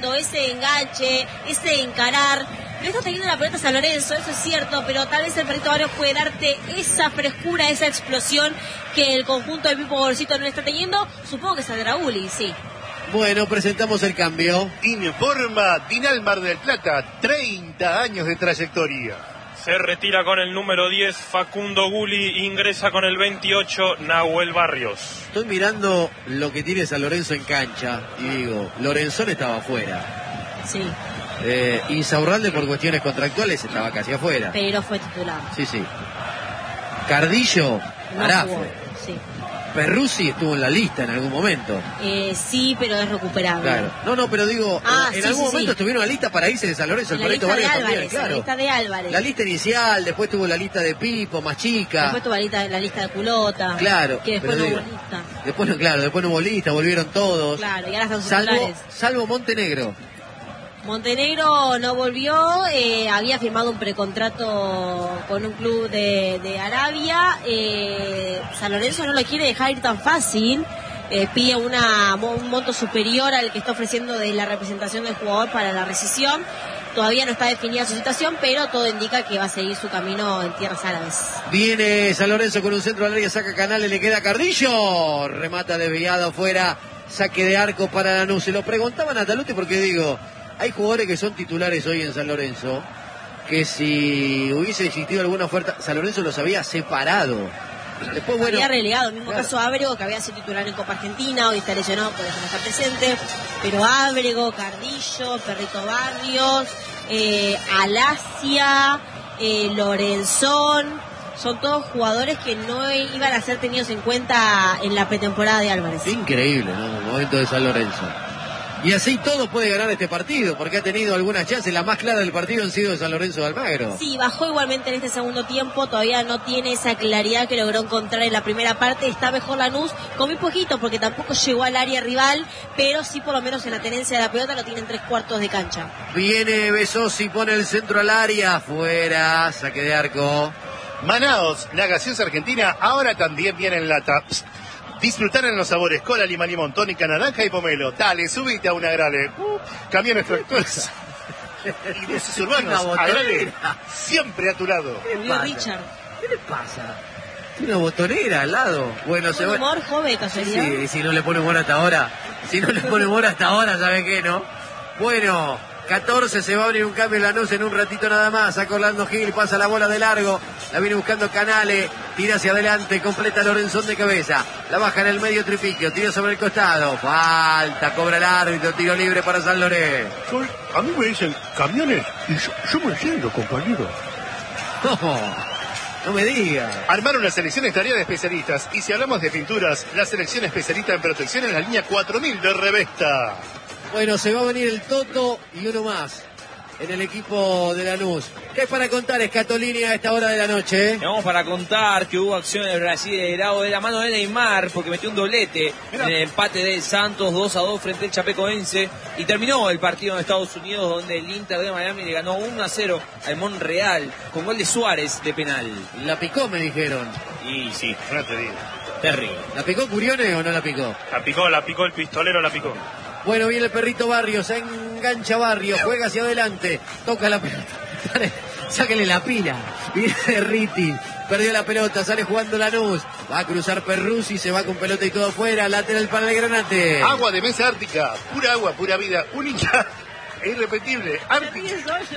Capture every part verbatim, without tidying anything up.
fondo, ese enganche, ese encarar. No está teniendo la pelota San Lorenzo, eso es cierto, pero tal vez el Perrito Barrios puede darte esa frescura, esa explosión que el conjunto de Pipo Gorosito no está teniendo. Supongo que saldrá Uli, sí. Bueno, presentamos el cambio. Informa Dinal Mar del Plata, treinta años de trayectoria. Se retira con el número diez Facundo Guli, ingresa con el veintiocho Nahuel Barrios. Estoy mirando lo que tiene San Lorenzo en cancha y digo, Lorenzón estaba afuera. Sí. Eh, Insaurralde por cuestiones contractuales estaba casi afuera. Pero fue titular. Sí, sí. Cardillo, No Arafe. jugó, sí. Perruzzi estuvo en la lista en algún momento. Eh, sí, pero es recuperable. Claro. No, no, pero digo, Ah, en sí, algún sí, momento sí. estuvieron en la lista para irse de San Lorenzo, el En la Perrito lista de Barrios Álvarez, también, claro. en la lista de Álvarez. La lista inicial, después tuvo la lista de Pipo, más chica. Después tuvo la lista, la lista de Culota. Claro. Que después pero no digo, hubo lista. Después no, claro, después no hubo lista, volvieron todos. Claro, y ahora están sus Salvo, titulares. salvo Montenegro. Montenegro no volvió, eh, había firmado un precontrato con un club de, de Arabia. Eh, San Lorenzo no lo quiere dejar ir tan fácil. Eh, pide una, un monto superior al que está ofreciendo de la representación del jugador para la rescisión. Todavía no está definida su situación, pero todo indica que va a seguir su camino en tierras árabes. Viene San Lorenzo con un centro al área, saca Canales, le queda Cardillo. Remata desviado fuera, saque de arco para Lanús. Se lo preguntaban a Taluti porque digo, hay jugadores que son titulares hoy en San Lorenzo, que si hubiese existido alguna oferta, San Lorenzo los había separado. Después, bueno, había relegado, el mismo claro. caso Ábrego, que había sido titular en Copa Argentina, hoy está lesionado, por eso no está presente, pero Ábrego, Cardillo, Perrito Barrios, eh, Alasia, eh, Lorenzón, son todos jugadores que no iban a ser tenidos en cuenta en la pretemporada de Álvarez. Increíble, ¿no? El momento de San Lorenzo. Y así todo puede ganar este partido, porque ha tenido algunas chances. La más clara del partido han sido de San Lorenzo de Almagro. Sí, bajó igualmente en este segundo tiempo, todavía no tiene esa claridad que logró encontrar en la primera parte. Está mejor Lanús, con muy poquito, porque tampoco llegó al área rival, pero sí por lo menos en la tenencia de la pelota lo tiene en tres cuartos de cancha. Viene Besosi, pone el centro al área, afuera, saque de arco. Manaos, la gaseosa argentina, ahora también viene en lata. Psst. Disfrutar en los sabores cola, lima, limón, tónica, naranja y pomelo. Dale, subite a una Grale. Uh, camiones tractores y buses urbanos. Agrale, siempre a tu lado. Murió Richard. ¿Qué le pasa? Tiene una botonera al lado. Bueno, se Un va. humor joven, casualidad. Sí, si no le pone humor hasta ahora. Si no le pone humor hasta ahora, ¿sabe qué, no? Bueno, catorce, se va a abrir un cambio en Lanús en un ratito nada más. Saca Orlando Gil, pasa la bola de largo. La viene buscando Canales, tira hacia adelante, completa Lorenzón de cabeza. La baja en el medio Tripiquio, tira sobre el costado. Falta, cobra el árbitro, tiro libre para San Lorenzo. Soy, a mí me dicen camiones y yo, yo me entiendo, compañero. No, no me diga. Armar una selección es tarea de especialistas. Y si hablamos de pinturas, la selección especialista en protección es la línea cuatro mil de Revesta. Bueno, se va a venir el Toto y uno más en el equipo de Lanús. ¿Qué es para contar, Escatolini, a esta hora de la noche? Vamos para contar que hubo acción del Brasil del lado de la mano de Neymar, porque metió un doblete en el empate del Santos dos a dos frente al Chapecoense, y terminó el partido en Estados Unidos, donde el Inter de Miami le ganó uno a cero al Monreal con gol de Suárez de penal. La picó, me dijeron. Y sí, No te digo. terrible. ¿La picó Curione o no la picó? La picó, la picó el pistolero, la picó. Bueno, viene el Perrito Barrios, engancha Barrios, juega hacia adelante, toca la pelota. Sáquenle la pila. Viene Riti, perdió la pelota, sale jugando Lanús. Va a cruzar Perruzzi, se va con pelota y todo afuera. Lateral para el Granate. Agua de mesa ártica, pura agua, pura vida, única e irrepetible. Ártica.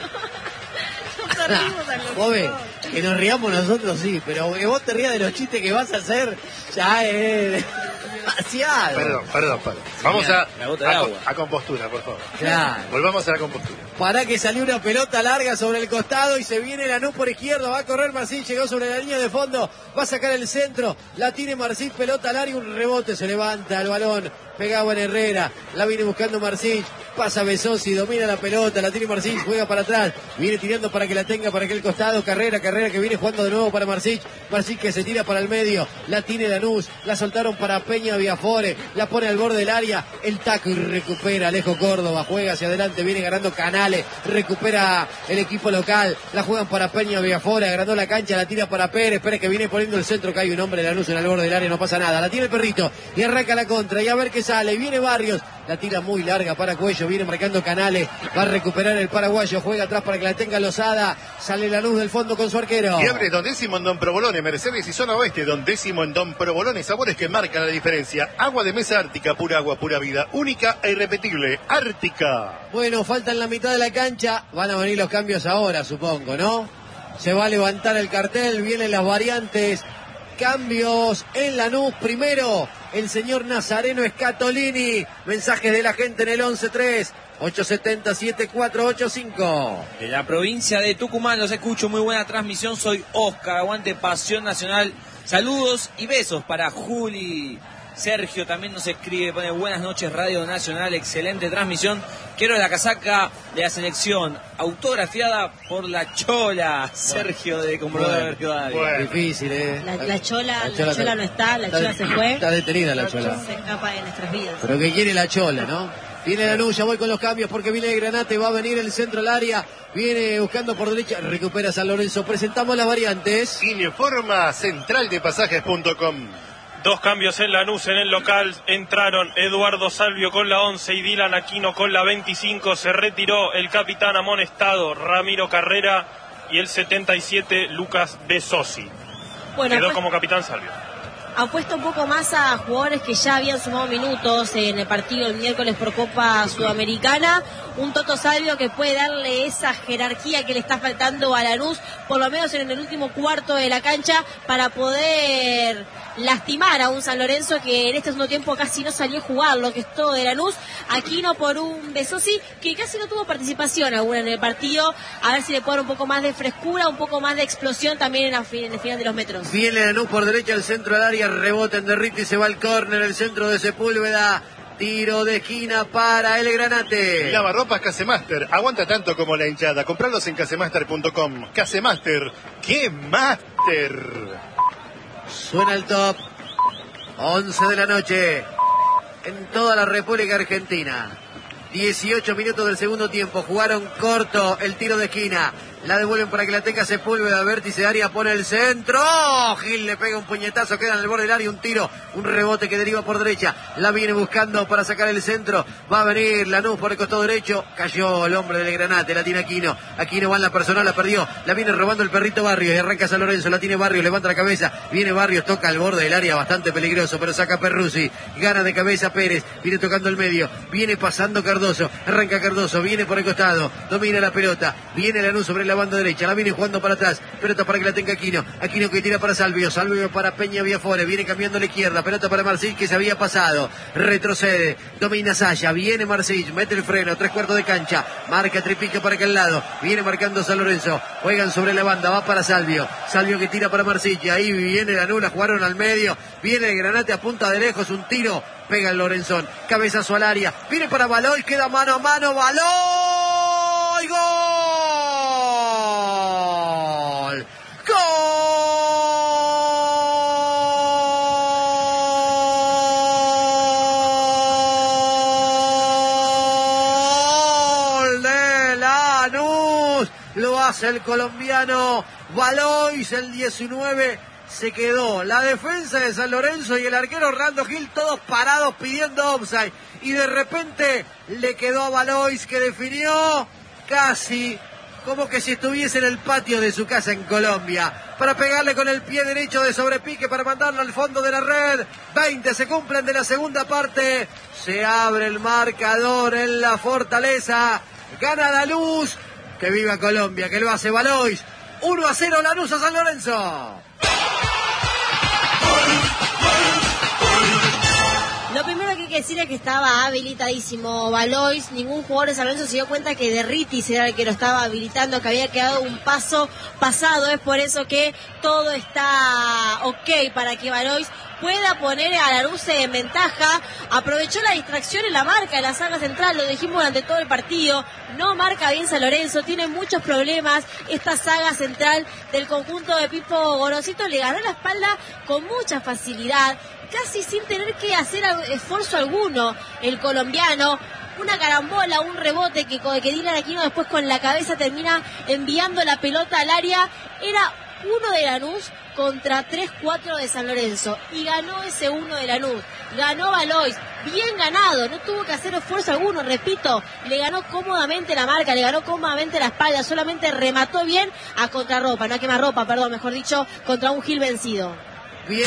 Joven, que nos riamos nosotros sí, pero que vos te rías de los chistes que vas a hacer, ya es demasiado. Perdón, perdón, perdón. Vamos a, La gota de a, agua. a compostura, por favor. Claro. Volvamos a la compostura. Para que salió una pelota larga sobre el costado y se viene Lanús por izquierda, va a correr Marcín, llegó sobre la línea de fondo, va a sacar el centro, la tiene Marcín, pelota larga, un rebote, se levanta el balón, pegaba en Herrera, la viene buscando Marcín, pasa Besosi, domina la pelota, la tiene Marcín, juega para atrás, viene tirando para que la tenga para aquel costado, Carrera, Carrera que viene jugando de nuevo para Marcín, Marcín que se tira para el medio, la tiene Lanús, la soltaron para Peña Viafore, la pone al borde del área, el taco y recupera Alejo Córdoba, juega hacia adelante, viene ganando Canales, recupera el equipo local, la juegan para Peña Viafore, agrandó la cancha, la tira para Pérez, Pérez que viene poniendo el centro, cae un hombre de Lanús en el borde del área, no pasa nada, la tiene el Perrito y arranca la contra y a ver qué sale, viene Barrios, la tira muy larga para Cuello, viene marcando Canales, va a recuperar el paraguayo, juega atrás para que la tenga Lozada, sale Lanús del fondo con su arquero. Fiebre Don Décimo en Don Provolone, Mercedes y Zona Oeste, Don Décimo en Don Provolone, sabores que marcan la diferencia. Agua de mesa Ártica, pura agua, pura vida, única e irrepetible, Ártica. Bueno, falta en la mitad de la cancha, van a venir los cambios ahora, supongo, ¿no? Se va a levantar el cartel, vienen las variantes. Cambios en Lanús. Primero, el señor Nazareno Scatolini. Mensajes de la gente en el once tres, ocho siete cero, siete cuatro ocho cinco. De la provincia de Tucumán los escucho, muy buena transmisión. Soy Oscar, aguante Pasión Nacional. Saludos y besos para Juli. Sergio también nos escribe, pone buenas noches Radio Nacional, excelente transmisión. Quiero la casaca de la selección, autografiada por la Chola. Sergio de Comprobar bueno, bueno. Difícil, ¿eh? La, la, chola, la, chola, la chola no está, la está, Chola se fue. Está detenida la Chola. Se escapa de nuestras vidas. Pero que quiere la Chola, ¿no? Viene Lanús, ya voy con los cambios porque viene el Granate, va a venir el centro al área, viene buscando por derecha, recupera San Lorenzo. Presentamos las variantes. Informa central de pasajes punto com. Dos cambios en Lanús, en el local entraron Eduardo Salvio con la once y Dylan Aquino con la veinticinco. Se retiró el capitán amonestado Ramiro Carrera y el setenta y siete Lucas De Sosi. Bueno, quedó pues, como capitán Salvio. Apuesta un poco más a jugadores que ya habían sumado minutos en el partido el miércoles por Copa Sudamericana. Un Toto Salvio que puede darle esa jerarquía que le está faltando a Lanús, por lo menos en el último cuarto de la cancha, para poder lastimar a un San Lorenzo que en este segundo tiempo casi no salió a jugar, lo que es todo de Lanús. Aquino por un Besosi que casi no tuvo participación alguna en el partido, a ver si le puede dar un poco más de frescura, un poco más de explosión también en, la, en el final de los metros. Viene Lanús por derecha, el centro al área, rebote en Derriti, se va al córner, el centro de Sepúlveda. Tiro de esquina para el Granate. Lavarropas Casemaster. Aguanta tanto como la hinchada. Comprarlos en casemaster punto com. Casemaster. ¡Qué máster! Suena el top. once de la noche. En toda la República Argentina. dieciocho minutos del segundo tiempo. Jugaron corto el tiro de esquina. La devuelven para que la tenga Sepúlveda. Vértice de área, pone el centro. Gil le pega un puñetazo, queda en el borde del área. Un tiro, un rebote que deriva por derecha. La viene buscando para sacar el centro. Va a venir Lanús por el costado derecho. Cayó el hombre del Granate, la tiene Aquino. Aquino va en la personal, la perdió. La viene robando el perrito Barrios y arranca San Lorenzo. La tiene Barrios, levanta la cabeza. Viene Barrios, toca al borde del área, bastante peligroso, pero saca Perruzzi. Gana de cabeza Pérez. Viene tocando el medio. Viene pasando Cardoso. Arranca Cardoso, viene por el costado. Domina la pelota. Viene Lanús sobre la banda derecha, la viene jugando para atrás, pelota para que la tenga Aquino, Aquino que tira para Salvio, Salvio para Peña Viafore, viene cambiando a la izquierda, pelota para Marcich que se había pasado, retrocede, domina Saya, viene Marcich, mete el freno, tres cuartos de cancha, marca Tripica para aquel lado, viene marcando San Lorenzo, juegan sobre la banda, va para Salvio, Salvio que tira para Marcich, ahí viene la nula, jugaron al medio, viene el Granate a punta de lejos, un tiro, pega el Lorenzón, cabezazo al área, viene para Baloy, queda mano a mano, Baloy, gol, gol de Lanús, lo hace el colombiano Baloy, el diecinueve. Se quedó la defensa de San Lorenzo y el arquero Orlando Gil todos parados pidiendo offside y de repente le quedó a Balois que definió casi como que si estuviese en el patio de su casa en Colombia para pegarle con el pie derecho de sobrepique para mandarlo al fondo de la red. veinte se cumplen de la segunda parte, se abre el marcador en la Fortaleza, gana Lanús, que viva Colombia, que lo hace Balois. uno a cero Lanús a San Lorenzo. Lo primero que hay que decir es que estaba habilitadísimo Balois. Ningún jugador de San Lorenzo se dio cuenta que Derritis era el que lo estaba habilitando, que había quedado un paso pasado. Es por eso que todo está ok para que Balois pueda poner a Lanús en ventaja. Aprovechó la distracción en la marca de la saga central, lo dijimos durante todo el partido. No marca bien San Lorenzo, tiene muchos problemas. Esta saga central del conjunto de Pipo Gorosito le ganó la espalda con mucha facilidad, casi sin tener que hacer esfuerzo alguno el colombiano. Una carambola, un rebote que, que Dylan Aquino después con la cabeza termina enviando la pelota al área. Era uno de Lanús contra tres cuatro de San Lorenzo y ganó ese uno de Lanús, ganó Valois, bien ganado, no tuvo que hacer esfuerzo alguno, repito, le ganó cómodamente la marca, le ganó cómodamente la espalda, solamente remató bien a contrarropa, no a quemarropa, perdón, mejor dicho, contra un Gil vencido. Viene,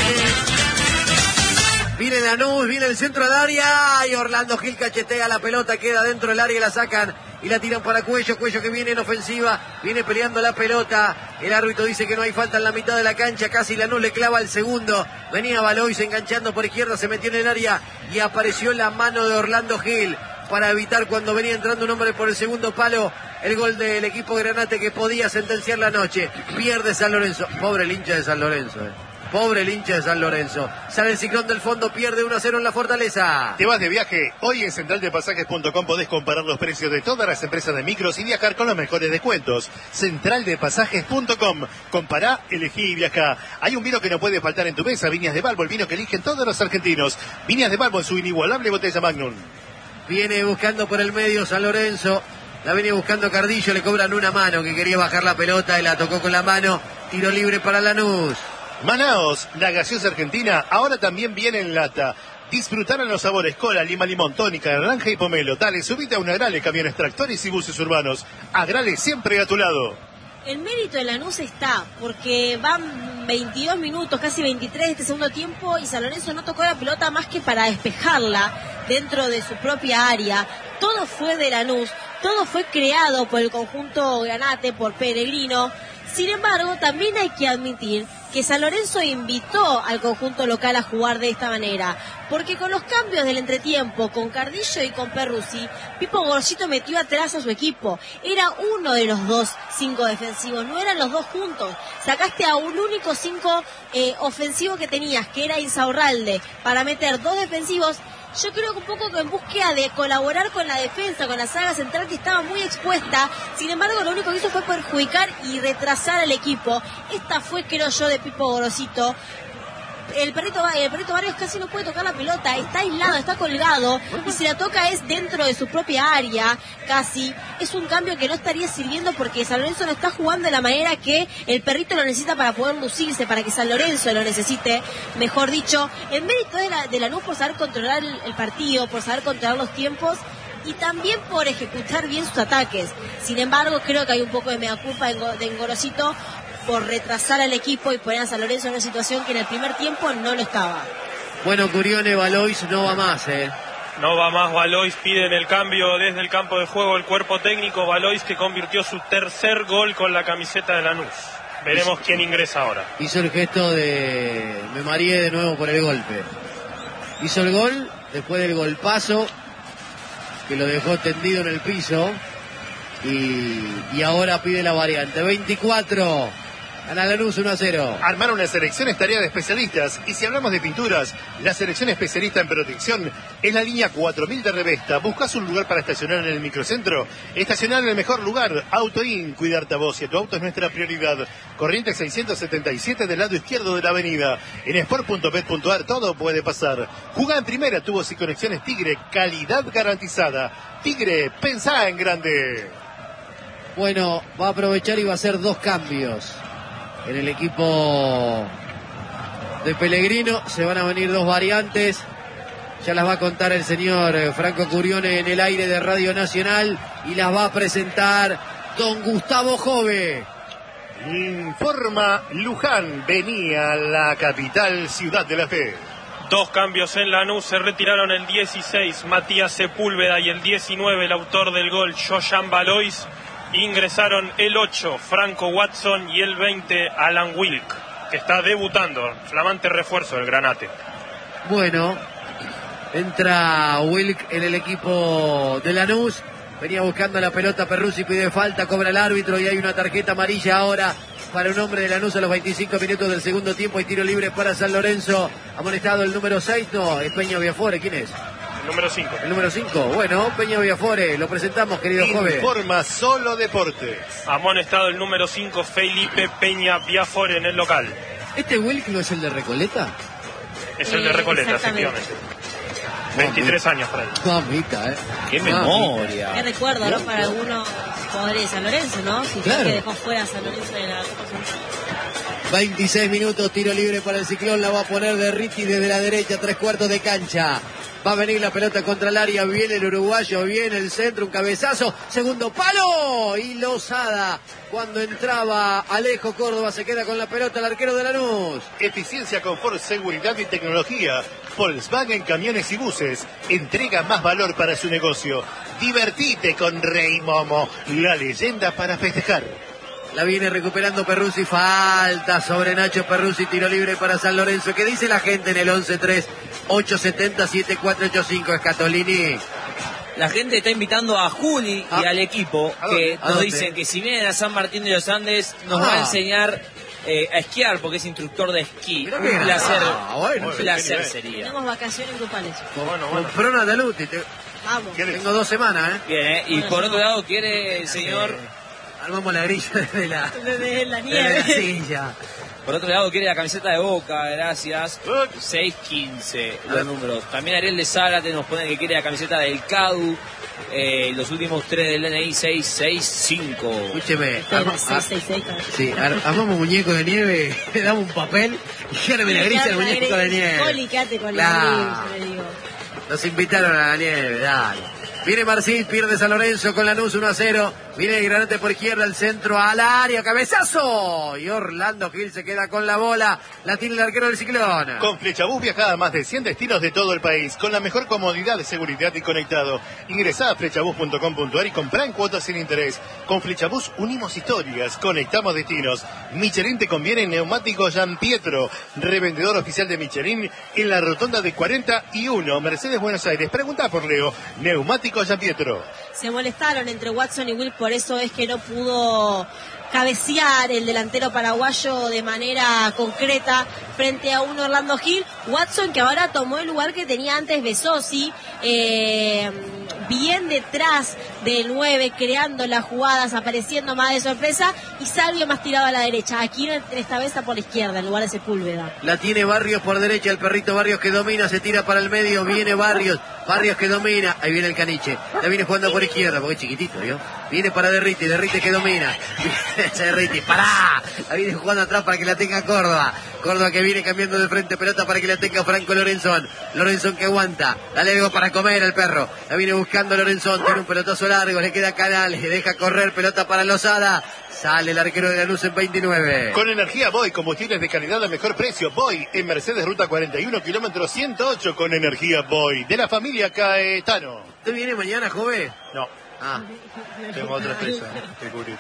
viene Lanús, viene el centro del área y Orlando Gil cachetea la pelota, queda dentro del área y la sacan y la tiran para Cuello, Cuello que viene en ofensiva, viene peleando la pelota, el árbitro dice que no hay falta en la mitad de la cancha, casi Lanús le clava el segundo, venía Valois enganchando por izquierda, se metió en el área y apareció la mano de Orlando Gil para evitar cuando venía entrando un hombre por el segundo palo, el gol del equipo Granate que podía sentenciar la noche, pierde San Lorenzo, pobre el hincha de San Lorenzo, eh. Pobre el hincha de San Lorenzo. Sale el Ciclón del fondo, pierde uno a cero en la Fortaleza. ¿Te vas de viaje? Hoy en central de pasajes punto com podés comparar los precios de todas las empresas de micros y viajar con los mejores descuentos. central de pasajes punto com. Compará, elegí y viajá. Hay un vino que no puede faltar en tu mesa. Viñas de Balbo, el vino que eligen todos los argentinos. Viñas de Balbo en su inigualable botella Magnum. Viene buscando por el medio San Lorenzo. La venía buscando Cardillo, le cobran una mano que quería bajar la pelota y la tocó con la mano. Tiro libre para Lanús. Manaos, la gaseosa argentina, ahora también viene en lata. Disfrutaron los sabores cola, lima, limón, tónica, naranja y pomelo. Dale, subite a un Agrale, camiones, tractores y buses urbanos. Agrale siempre a tu lado. El mérito de Lanús está, porque van veintidós minutos, casi veintitrés de este segundo tiempo, y San Lorenzo no tocó la pelota más que para despejarla dentro de su propia área. Todo fue de Lanús, todo fue creado por el conjunto Granate, por Peregrino. Sin embargo, también hay que admitir que San Lorenzo invitó al conjunto local a jugar de esta manera, porque con los cambios del entretiempo, con Cardillo y con Perruzzi, Pipo Gorosito metió atrás a su equipo. Era uno de los dos cinco defensivos, no eran los dos juntos. Sacaste a un único cinco eh, ofensivo que tenías, que era Insaurralde, para meter dos defensivos. Yo creo que un poco en búsqueda de colaborar con la defensa, con la saga central que estaba muy expuesta. Sin embargo, lo único que hizo fue perjudicar y retrasar al equipo. Esta fue, creo yo, de Pipo Gorosito. El perrito, el perrito Barrios casi no puede tocar la pelota, está aislado, está colgado, y si la toca es dentro de su propia área, casi. Es un cambio que no estaría sirviendo porque San Lorenzo no está jugando de la manera que el perrito lo necesita para poder lucirse, para que San Lorenzo lo necesite, mejor dicho. El mérito de la, de Lanús por saber controlar el, el partido, por saber controlar los tiempos, y también por ejecutar bien sus ataques. Sin embargo, creo que hay un poco de mea culpa de Gorosito por retrasar al equipo y poner a San Lorenzo en una situación que en el primer tiempo no lo estaba. Bueno, Curione, Valois no va más, ¿eh? No va más Valois, piden el cambio desde el campo de juego el cuerpo técnico. Valois que convirtió su tercer gol con la camiseta de Lanús. Veremos quién ingresa ahora. Hizo el gesto de... me mareé de nuevo por el golpe. Hizo el gol después del golpazo que lo dejó tendido en el piso y, y ahora pide la variante. veinticuatro. Gana Lanús uno a cero. Armar una selección es tarea de especialistas. Y si hablamos de pinturas, la selección especialista en protección es la línea cuatro mil de Revesta. ¿Buscas un lugar para estacionar en el microcentro? Estacionar en el mejor lugar. Autoin, cuidarte a vos y a tu auto es nuestra prioridad. Corrientes seiscientos setenta y siete del lado izquierdo de la avenida. En sport punto bet punto ar todo puede pasar. Jugá en primera, tubos y conexiones Tigre. Calidad garantizada. Tigre, pensá en grande. Bueno, va a aprovechar y va a hacer dos cambios. En el equipo de Pellegrino se van a venir dos variantes. Ya las va a contar el señor Franco Curione en el aire de Radio Nacional y las va a presentar don Gustavo Jove. Informa Luján, venía a la capital Ciudad de la Fe. Dos cambios en Lanús, se retiraron el dieciséis, Matías Sepúlveda, y el diecinueve, el autor del gol, Joyan Valois. Ingresaron el ocho, Franco Watson, y el veinte, Alan Wilk, que está debutando, flamante refuerzo del Granate. Bueno, entra Wilk en el equipo de Lanús, venía buscando la pelota, Perruzzi pide falta, cobra el árbitro y hay una tarjeta amarilla ahora para un hombre de Lanús a los veinticinco minutos del segundo tiempo. Hay tiro libre para San Lorenzo, amonestado el número seis, no, es Peña Viafore, ¿quién es? El número cinco. El número cinco, bueno, Peña Viafore, lo presentamos, querido joven. Informa Solo Deportes. Amonestado el número cinco, Felipe Peña Viafore, en el local. ¿Este Wilk no es el de Recoleta? Es el Eh, de Recoleta, exactamente. efectivamente. veintitrés años para él. Mamita, eh. ¡Qué Mamita. memoria! Qué recuerdo, ¿no? Para algunos jugadores de San Lorenzo, ¿no? Si Claro. que dejó fuera a San Lorenzo de la Copa Central. veintiséis minutos, tiro libre para el Ciclón, la va a poner de Ritti desde la derecha, tres cuartos de cancha. Va a venir la pelota contra el área, viene el uruguayo, viene el centro, un cabezazo, segundo palo y Lozada. Cuando entraba Alejo Córdoba se queda con la pelota el arquero de Lanús. Eficiencia, confort, seguridad y tecnología. Volkswagen Camiones y Buses entrega más valor para su negocio. Divertite con Rey Momo, la leyenda para festejar. La viene recuperando Perruzzi, falta sobre Nacho Perruzzi, tiro libre para San Lorenzo. ¿Qué dice la gente en el once tres ocho siete cero siete cuatro ocho cinco, Scatolini? La gente está invitando a Juli ¿Ah? y al equipo, que ¿A nos dónde? dicen que si vienen a San Martín de los Andes nos Ah. va a enseñar eh, a esquiar, porque es instructor de esquí. Mirá Un bien. placer, Ah, bueno, un qué placer nivel. sería. Tenemos vacaciones grupales. Bueno, Con Frona Daluti, te- Vamos. ¿Qué le- tengo dos semanas, ¿eh? Bien, ¿eh? Y por otro lado quiere el señor... Armamos la grilla desde la, Desde la desde la nieve. silla. Por otro lado, quiere la camiseta de Boca, gracias. seis quince los números. También Ariel de Zárate nos pone que quiere la camiseta del C A D U. Eh, los últimos tres del N I seis seis cinco. Escúcheme, Espera, arma- seis, seis, seis, claro. sí, ar- armamos muñeco de nieve, le damos un papel y arme la grilla al Quédate muñeco la de gris. nieve. Oli, quédate con Claro. la gris, le digo. Nos invitaron a la nieve, dale. Viene Marcín, pierde San Lorenzo con Lanús uno a cero. Viene el Granate por izquierda, el centro al área, cabezazo. Y Orlando Gil se queda con la bola. La tiene el arquero del Ciclón. Con Flechabús viaja a más de cien destinos de todo el país, con la mejor comodidad de seguridad y conectado. Ingresá a flechabús punto com punto a r y comprá en cuotas sin interés. Con Flechabús unimos historias, conectamos destinos. Michelin te conviene en neumáticos Gian Pietro, revendedor oficial de Michelin en la rotonda de cuarenta y uno, Mercedes Buenos Aires. Pregunta por Leo, neumáticos Gian Pietro. Se molestaron entre Watson y Wilk, por eso es que no pudo cabecear el delantero paraguayo de manera concreta frente a un Orlando Gil. Watson, que ahora tomó el lugar que tenía antes Besosi, eh, bien detrás del nueve, creando las jugadas, apareciendo más de sorpresa, y Salvio más tirado a la derecha. Aquí esta vez está por la izquierda, en lugar de Sepúlveda. La tiene Barrios por derecha, el perrito Barrios que domina, se tira para el medio, viene Barrios, Barrios que domina, ahí viene el Caniche, la viene jugando por izquierda, porque es chiquitito, ¿vio? Viene para Derriti, Derriti que domina, Derriti, pará, la viene jugando atrás para que la tenga Córdoba, Córdoba que viene cambiando de frente pelota para que la tenga Franco Lorenzón, Lorenzón que aguanta, dale algo para comer al perro, la viene buscando Lorenzón, tiene un pelotazo largo, le queda Canales, deja correr, pelota para Lozada, sale el arquero de Lanús en veintinueve. Con energía Boy, combustibles de calidad a mejor precio. Boy en Mercedes Ruta cuarenta y uno, kilómetro ciento ocho, con energía Boy. De la familia Caetano. ¿Usted viene mañana, joven? No, Ah. tengo otra empresa que cubrir.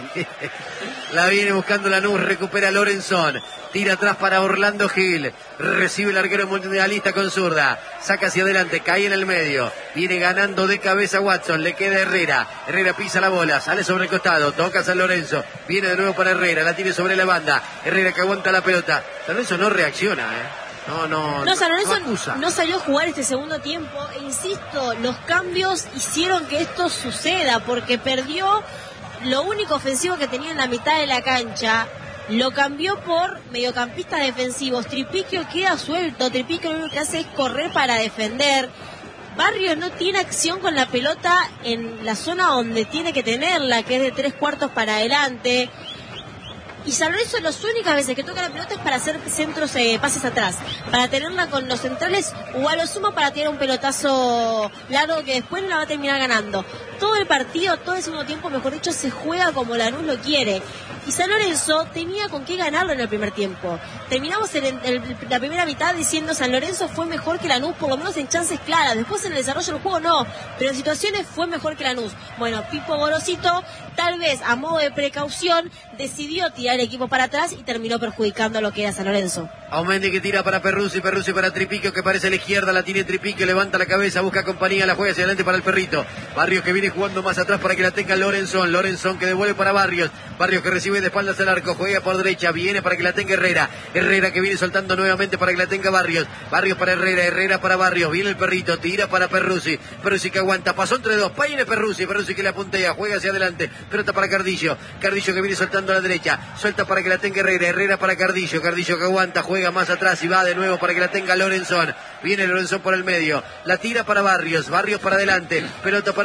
La viene buscando Lanús, recupera Lorenzón, tira atrás para Orlando Gil, recibe el arquero mundialista con zurda, saca hacia adelante, cae en el medio, viene ganando de cabeza Watson, le queda Herrera, Herrera pisa la bola, sale sobre el costado, toca San Lorenzo, viene de nuevo para Herrera, la tiene sobre la banda, Herrera que aguanta la pelota, San Lorenzo no reacciona, eh. No, no, No, San no Lorenzo acusa. no salió a jugar este segundo tiempo. E insisto, los cambios hicieron que esto suceda, porque perdió lo único ofensivo que tenía en la mitad de la cancha. Lo cambió por mediocampistas defensivos. Tripiquio queda suelto. Tripiquio lo único que hace es correr para defender. Barrios no tiene acción con la pelota en la zona donde tiene que tenerla, que es de tres cuartos para adelante. Y San Lorenzo las únicas veces que toca la pelota es para hacer centros, eh, pases atrás, para tenerla con los centrales o a lo sumo para tirar un pelotazo largo que después no la va a terminar ganando. Todo el partido, todo el segundo tiempo, mejor dicho, se juega como Lanús lo quiere. Y San Lorenzo tenía con qué ganarlo en el primer tiempo. Terminamos en el, el, la primera mitad diciendo San Lorenzo fue mejor que Lanús, por lo menos en chances claras. Después en el desarrollo del juego no, pero en situaciones fue mejor que Lanús. Bueno, Pipo Gorosito, tal vez a modo de precaución, decidió tirar el equipo para atrás y terminó perjudicando a lo que era San Lorenzo. Aumendi que tira para Perruzzi, Perruzzi para Tripiquio que parece a la izquierda, la tiene Tripiquio, levanta la cabeza, busca compañía, la juega hacia adelante para el perrito. Barrios que viene jugando más atrás para que la tenga Lorenzón, Lorenzón que devuelve para Barrios, Barrios que recibe de espaldas al arco, juega por derecha, viene para que la tenga Herrera, Herrera que viene soltando nuevamente para que la tenga Barrios, Barrios para Herrera, Herrera para Barrios, viene el perrito, tira para Perruzzi, Perruzzi que aguanta, pasó entre dos, viene Perruzzi, Perruzzi que la puntea, juega hacia adelante, pelota para Cardillo, Cardillo que viene soltando a la derecha, suelta para que la tenga Herrera, Herrera para Cardillo, Cardillo que aguanta, juega más atrás y va de nuevo para que la tenga Lorenzón, viene Lorenzón por el medio, la tira para Barrios, Barrios para adelante, pelota para Aumendi, hay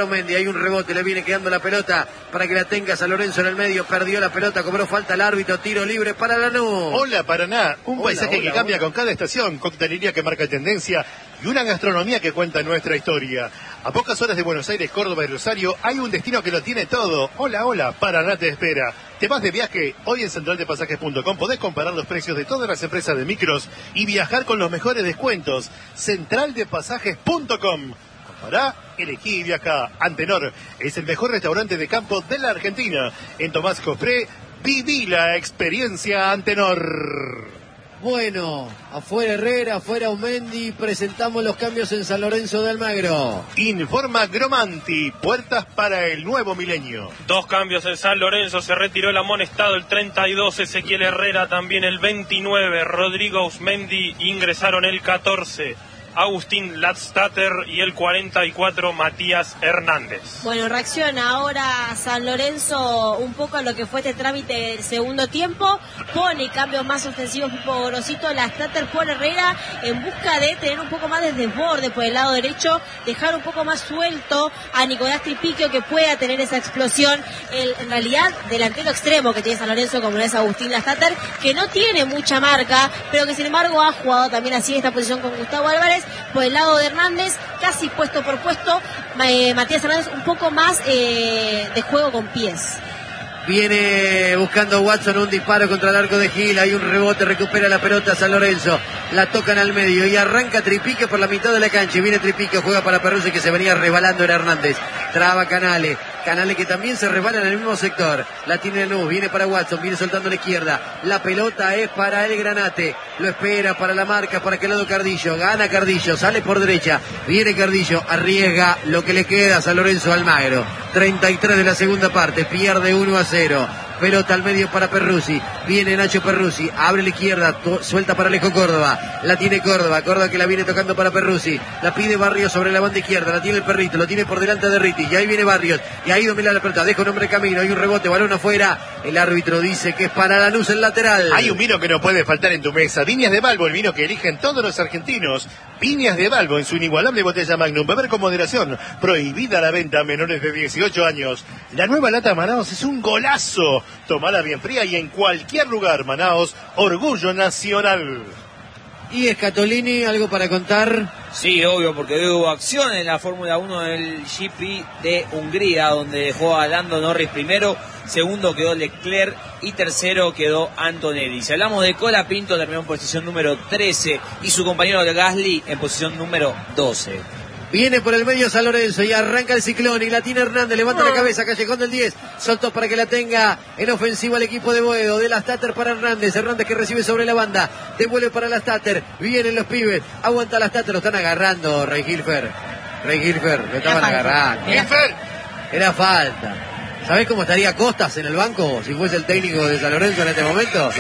un rebote, le viene quedando la pelota para que la tenga San Lorenzo en el medio, perdió la pelota, cobró falta el árbitro, tiro libre para Lanús. Hola Paraná, un Hola, paisaje hola, que cambia hola. con cada estación, coctelería que marca tendencia y una gastronomía que cuenta nuestra historia. A pocas horas de Buenos Aires, Córdoba y Rosario hay un destino que lo tiene todo. Hola, hola, Paraná te espera. ¿Te vas de viaje? Hoy en central de pasajes punto com podés comparar los precios de todas las empresas de micros y viajar con los mejores descuentos. central de pasajes punto com. Compará, elegí y viajá. Antenor es el mejor restaurante de campo de la Argentina. En Tomás Copré, viví la experiencia Antenor. Bueno, afuera Herrera, afuera Aumendi, presentamos los cambios en San Lorenzo de Almagro. Informa Gromanti, puertas para el nuevo milenio. Dos cambios en San Lorenzo, se retiró el amonestado el treinta y dos, Ezequiel Herrera, también el veintinueve, Rodrigo Ausmendi, ingresaron el catorce, Agustín Ladstatter y el cuarenta y cuatro, Matías Hernández. Bueno, reacciona ahora San Lorenzo un poco a lo que fue este trámite del segundo tiempo, pone cambios más ofensivos tipo Gorosito, Ladstatter por Herrera en busca de tener un poco más de desborde por el lado derecho, dejar un poco más suelto a Nicolás Tripiquio que pueda tener esa explosión, el, en realidad delantero extremo que tiene San Lorenzo como es Agustín Ladstatter, que no tiene mucha marca, pero que sin embargo ha jugado también así en esta posición con Gustavo Álvarez. Por el lado de Hernández, casi puesto por puesto, eh, Matías Hernández un poco más eh, de juego con pies. Viene buscando Watson un disparo contra el arco de Gil, hay un rebote, recupera la pelota San Lorenzo, la tocan al medio y arranca Tripique por la mitad de la cancha y viene Tripique, juega para Perruzzi que se venía resbalando en Hernández, traba Canale, Canale que también se resbala en el mismo sector, la tiene Lanús, viene para Watson, viene soltando a la izquierda, la pelota es para el Granate, lo espera para la marca, para aquel lado Cardillo, gana Cardillo, sale por derecha, viene Cardillo, arriesga lo que le queda a San Lorenzo Almagro, treinta y tres de la segunda parte, pierde uno a cero. Pelota al medio para Perruzzi, viene Nacho Perruzzi, abre la izquierda, suelta para Alejo Córdoba, la tiene Córdoba, Córdoba que la viene tocando para Perruzzi, la pide Barrios sobre la banda izquierda, la tiene el Perrito, lo tiene por delante de Ritti, y ahí viene Barrios, y ahí domina la pelota, deja un hombre camino, hay un rebote, balón afuera, el árbitro dice que es para Lanús el lateral. Hay un vino que no puede faltar en tu mesa, Viñas de Balbo, el vino que eligen todos los argentinos. Viñas de Balbo en su inigualable botella Magnum, beber con moderación, prohibida la venta a menores de dieciocho años. La nueva lata Manaos es un golazo, tomala bien fría y en cualquier lugar. Manaos, orgullo nacional. Y Scatolini, ¿algo para contar? Sí, obvio, porque hoy hubo acción en la Fórmula uno del G P de Hungría, donde dejó a Lando Norris primero, segundo quedó Leclerc y tercero quedó Antonelli. Si hablamos de Colapinto, terminó en posición número trece y su compañero Gasly en posición número doce. Viene por el medio San Lorenzo y arranca el ciclón y la tiene Hernández, levanta la cabeza, Callejón del diez, soltó para que la tenga en ofensiva el equipo de Boedo, de Ladstatter para Hernández, Hernández que recibe sobre la banda, devuelve para Ladstatter, vienen los pibes, aguanta Ladstatter, lo están agarrando Rey Gilfer, Rey Gilfer, lo estaban agarrando. Gilfer. Era falta. ¿Sabés cómo estaría Costas en el banco si fuese el técnico de San Lorenzo en este momento?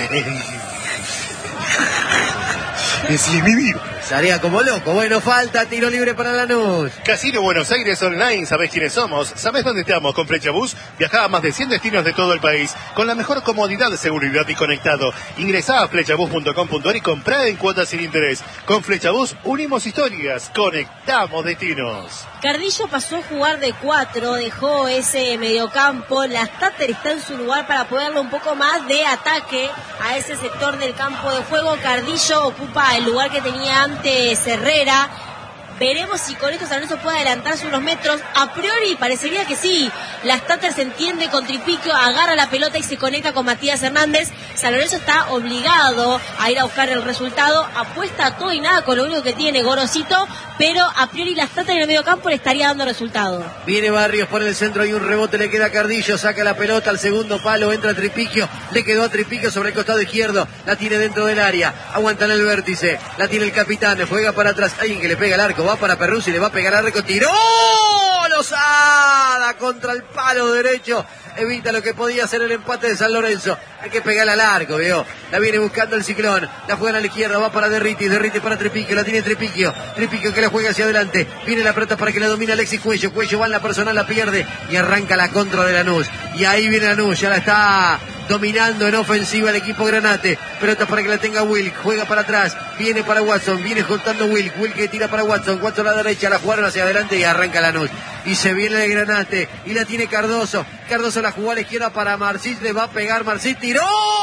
Es mi vida. Estaría como loco. Bueno, falta, tiro libre para Lanús. Casino Buenos Aires Online, ¿sabés quiénes somos? ¿Sabés dónde estamos? Con Flechabús viajá a más de cien destinos de todo el país, con la mejor comodidad, seguridad y conectado. Ingresá a flechabús punto com punto ar y comprá en cuotas sin interés. Con Flechabús unimos historias, conectamos destinos. Cardillo pasó a jugar de cuatro, dejó ese mediocampo, Ladstatter está en su lugar para poder darle un poco más de ataque a ese sector del campo de juego. Cardillo ocupa el lugar que tenía antes Herrera. Veremos si con esto San Lorenzo puede adelantarse unos metros. A priori parecería que sí. Ladstatter se entiende con Tripiquio, agarra la pelota y se conecta con Matías Hernández. San Lorenzo está obligado a ir a buscar el resultado. Apuesta a todo y nada con lo único que tiene Gorosito, pero a priori Ladstatter en el medio campo le estaría dando resultado. Viene Barrios por el centro y un rebote le queda a Cardillo, saca la pelota al segundo palo, entra Tripiquio, le quedó a Tripiquio sobre el costado izquierdo, la tiene dentro del área, aguantan el vértice, la tiene el capitán, juega para atrás, alguien que le pega al arco, va para Perruzzi, le va a pegar al arco, tiró, Lozada contra el palo derecho, evita lo que podía ser el empate de San Lorenzo. Hay que pegarla al arco, veo. La viene buscando el Ciclón. La juega a la izquierda, va para Derriti. Derriti para Tripiquio, la tiene Tripiquio. Tripiquio que la juega hacia adelante. Viene la pelota para que la domine Alexis Cuello. Cuello va en la personal, la pierde y arranca la contra de Lanús. Y ahí viene Lanús, ya la está dominando en ofensiva el equipo Granate. Pelota para que la tenga Wilk, juega para atrás, viene para Watson, viene juntando Wilk, Wilk que tira para Watson, Watson a la derecha, la jugaron hacia adelante y arranca Lanús. Y se viene el Granate, y la tiene Cardoso, Cardoso la jugó a la izquierda para Marcís, le va a pegar Marcís, tiró,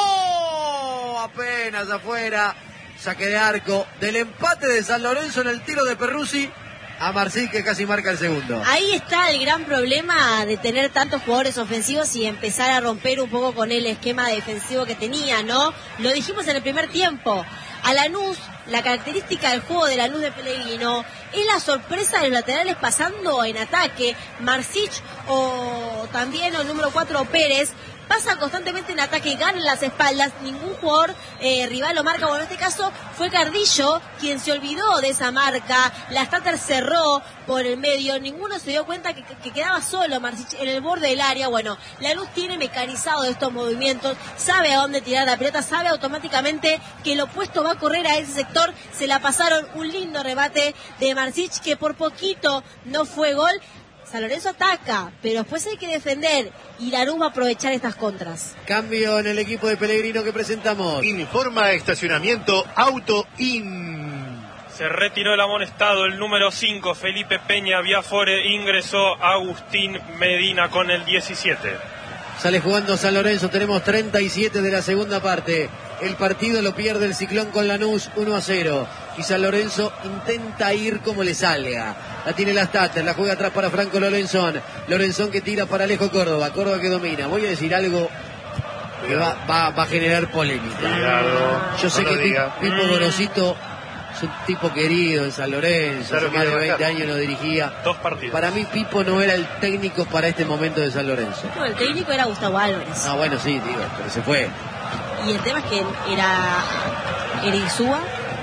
apenas afuera, saque de arco del empate de San Lorenzo en el tiro de Perruzzi. A Marcís que casi marca el segundo. Ahí está el gran problema de tener tantos jugadores ofensivos y empezar a romper un poco con el esquema defensivo que tenía, ¿no? Lo dijimos en el primer tiempo. A Lanús, la característica del juego de Lanús de Pellegrino es la sorpresa de los laterales pasando en ataque. Marcích o también el número cuatro Pérez pasa constantemente en ataque, ganan las espaldas, ningún jugador eh, rival lo marca. Bueno, en este caso fue Cardillo quien se olvidó de esa marca, la Stater cerró por el medio, ninguno se dio cuenta que, que quedaba solo Marcích en el borde del área. Bueno, Lanús tiene mecanizado estos movimientos, sabe a dónde tirar la pelota, sabe automáticamente que el opuesto va a correr a ese sector. Se la pasaron, un lindo remate de Marcích que por poquito no fue gol. San Lorenzo ataca, pero después hay que defender y Lanús va a aprovechar estas contras. Cambio en el equipo de Pellegrino que presentamos. Informa estacionamiento Auto In. Se retiró el amonestado el número cinco, Felipe Peña Viafore, ingresó Agustín Medina con el diecisiete. Sale jugando San Lorenzo, tenemos treinta y siete de la segunda parte. El partido lo pierde el Ciclón con Lanús uno a cero. Y San Lorenzo intenta ir como le salga. La tiene la Stater, la juega atrás para Franco Lorenzón. Lorenzón que tira para Alejo Córdoba. Córdoba que domina. Voy a decir algo que va, va, va a generar polémica. Cuidado, Yo sé no que diga. Pipo Gorosito es un tipo querido en San Lorenzo. Claro, Hace más de quiere veinte bajar. años lo dirigía. Dos partidos. Para mí Pipo no era el técnico para este momento de San Lorenzo. No, el técnico era Gustavo Álvarez. Ah, bueno, sí, digo, pero se fue. Y el tema es que era Erizúa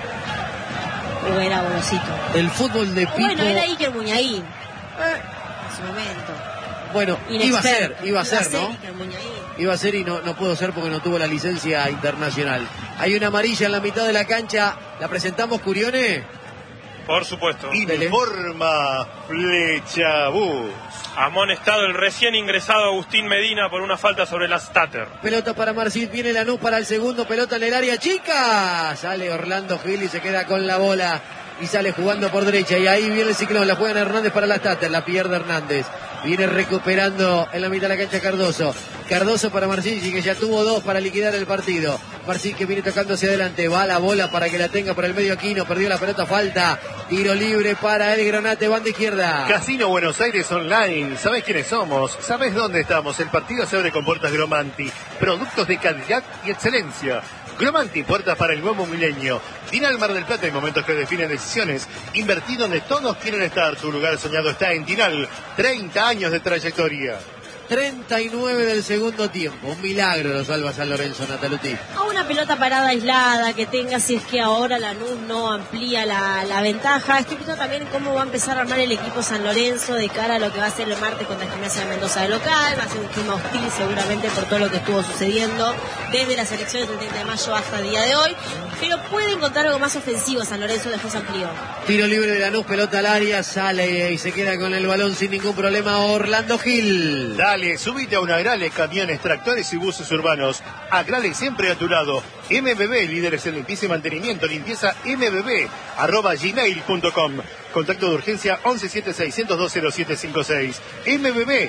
o era Gorosito. El fútbol de Pipo... Bueno, era Iker Muñain. En su momento. Bueno, iba a ser, iba a ser, ¿no? Iker Muñain. Iba a ser y no, no pudo ser porque no tuvo la licencia internacional. Hay una amarilla en la mitad de la cancha. ¿La presentamos, Curione? Por supuesto. Informa Flecha Bus. Amonestado el recién ingresado Agustín Medina por una falta sobre la Stater. Pelota para Marcís, viene Lanús para el segundo, pelota en el área chica. Sale Orlando Gil y se queda con la bola. Y sale jugando por derecha. Y ahí viene el Ciclón, la juega Hernández para la Stater, la pierde Hernández. Viene recuperando en la mitad de la cancha Cardoso. Cardoso para Marcích, que ya tuvo dos para liquidar el partido. Marcích que viene tocando hacia adelante. Va la bola para que la tenga por el medio Aquino. Perdió la pelota, falta. Tiro libre para el Granate, banda izquierda. Casino Buenos Aires Online. ¿Sabés quiénes somos? ¿Sabés dónde estamos? El partido se abre con puertas Gromanti. Productos de calidad y excelencia. Gromanti, puertas para el nuevo milenio. Tinal Mar del Plata, en momentos que definen decisiones. Invertí donde todos quieren estar. Tu lugar soñado está en Tinal. treinta años de trayectoria. treinta y nueve del segundo tiempo. Un milagro lo salva San Lorenzo, Nataluti. A una pelota parada aislada que tenga, si es que ahora Lanús no amplía la, la ventaja. Estoy viendo también cómo va a empezar a armar el equipo San Lorenzo de cara a lo que va a ser el martes contra Gimnasia de Mendoza de local. Va a ser un clima hostil seguramente por todo lo que estuvo sucediendo desde las elecciones del treinta de mayo hasta el día de hoy. Pero puede encontrar algo más ofensivo San Lorenzo, después amplió. Tiro libre de Lanús, pelota al área, sale y se queda con el balón sin ningún problema Orlando Gil. Dale, subite a una Agrale, camiones, tractores y buses urbanos. Agrale siempre a tu lado. M B B, líderes en limpieza y mantenimiento. Limpieza M B B, arroba gmail punto com. Contacto de urgencia once siete seis cero dos cero siete cinco seis. M B B,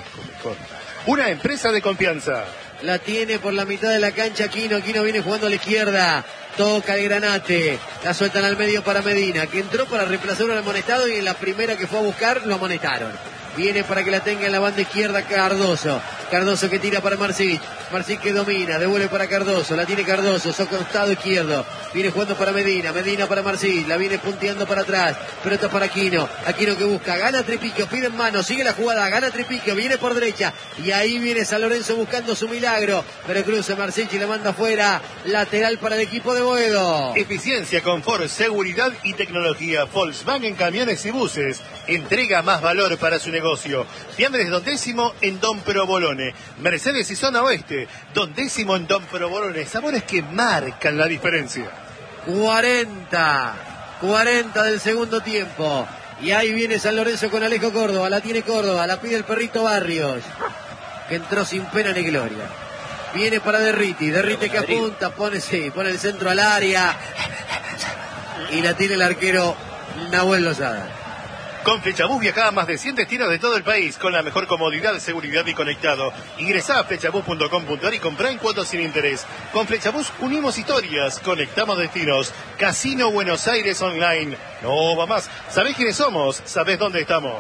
una empresa de confianza. La tiene por la mitad de la cancha Aquino. Aquino viene jugando a la izquierda. Toca el Granate. La sueltan al medio para Medina, que entró para reemplazar al amonestado y en la primera que fue a buscar lo amonestaron. Viene para que la tenga en la banda izquierda Cardoso. Cardoso que tira para Marcích. Marcích que domina, devuelve para Cardoso. La tiene Cardoso, su costado izquierdo. Viene jugando para Medina, Medina para Marcích. La viene punteando para atrás. Pelota para Aquino. Aquino que busca, gana Tripiquio, pide en mano, sigue la jugada, gana Tripiquio, viene por derecha. Y ahí viene San Lorenzo buscando su milagro. Pero cruza Marcích y la manda afuera. Lateral para el equipo de Boedo. Eficiencia, confort, seguridad y tecnología. Volkswagen Camiones y Buses. Entrega más valor para su negocio. Fiambres Don Décimo en Don Provolone. Mercedes y Zona Oeste. Don Décimo en Don Provolone. Sabores que marcan la diferencia. cuarenta. cuarenta del segundo tiempo. Y ahí viene San Lorenzo con Alejo Córdoba. La tiene Córdoba. La pide el perrito Barrios, que entró sin pena ni gloria. Viene para Derriti. Derriti que apunta, pone, sí, pone el centro al área. Y la tiene el arquero Nahuel Lozada. Con Flechabús viajá a más de cien destinos de todo el país con la mejor comodidad, seguridad y conectado. Ingresá a flechabús punto com punto ar y comprá en cuotas sin interés. Con Flechabús unimos historias, conectamos destinos. Casino Buenos Aires Online. No va más. ¿Sabés quiénes somos? ¿Sabés dónde estamos?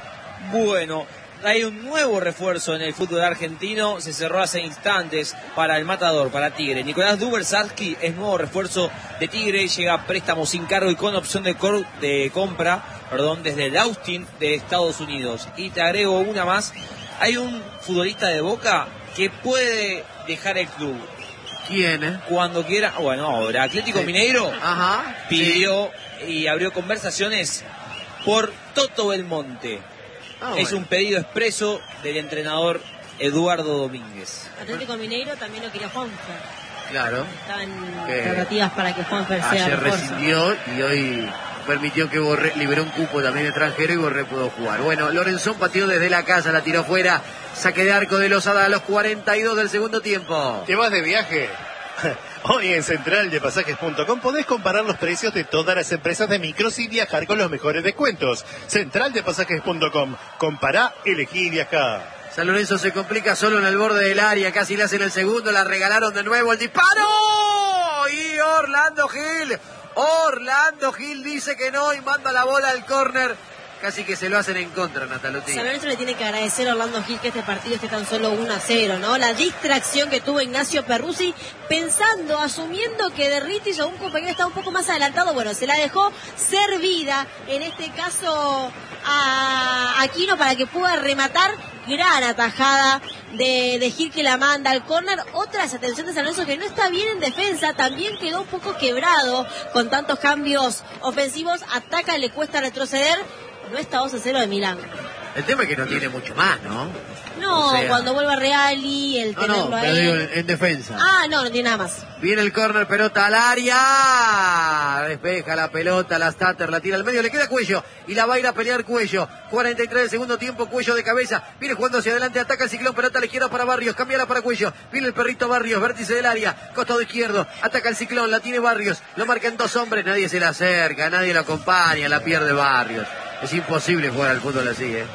Bueno, hay un nuevo refuerzo en el fútbol argentino. Se cerró hace instantes para el Matador, para Tigre. Nicolás Dubersarski es nuevo refuerzo de Tigre. Llega a préstamo sin cargo y con opción de, cor de compra perdón, desde el Austin de Estados Unidos. Y te agrego una más. Hay un futbolista de Boca que puede dejar el club. ¿Quién? Eh? Cuando quiera. Bueno, ahora Atlético sí. Mineiro Ajá, pidió sí. y abrió conversaciones por Toto Belmonte. Ah, es bueno. un pedido expreso del entrenador Eduardo Domínguez. Atlético Mineiro también lo quería Juanfer. Claro. Estaban Que tratativas para que Juanfer sea ayer refuerzo. rescindió y hoy permitió que Borré liberó un cupo también extranjero y Borré pudo jugar. Bueno, Lorenzón pateó desde la casa, la tiró fuera. Saque de arco de Lozada a los cuarenta y dos del segundo tiempo. ¿Te vas de viaje? Hoy en central de pasajes punto com podés comparar los precios de todas las empresas de micros y viajar con los mejores descuentos. central de pasajes punto com. Compará, elegí y viajá. San Lorenzo se complica solo en el borde del área, casi le hacen el segundo, la regalaron de nuevo el disparo. Y Orlando Gil, Orlando Gil dice que no y manda la bola al córner. Casi que se lo hacen en contra, Natalotti. San Lorenzo le tiene que agradecer a Orlando Gil que este partido esté tan solo uno a cero, ¿no? La distracción que tuvo Ignacio Perruzzi, pensando, asumiendo que Derritis o un compañero estaba un poco más adelantado. Bueno, se la dejó servida, en este caso a Aquino, para que pueda rematar. Gran atajada de, de Gil que la manda al córner. Otra desatención de San Lorenzo que no está bien en defensa. También quedó un poco quebrado con tantos cambios ofensivos. Ataca, le cuesta retroceder. No está dos a cero de Milán. El tema es que no tiene mucho más, ¿no? No, O sea, cuando vuelva Reali, el no, tenerlo no, a pero él. digo, en, en defensa. Ah, no, no tiene nada más. Viene el córner, pelota al área. Despeja la pelota, la Stater, la tira al medio, le queda Cuello. Y la va a ir a pelear Cuello. cuarenta y tres del segundo tiempo, Cuello de cabeza. Viene jugando hacia adelante, ataca el Ciclón, pelota a la izquierda para Barrios. Cámbiala para Cuello. Viene el perrito Barrios, vértice del área. Costado izquierdo, ataca el Ciclón, la tiene Barrios. Lo marcan dos hombres, nadie se le acerca, nadie lo acompaña, la pierde Barrios. Es imposible jugar al fútbol así, ¿eh?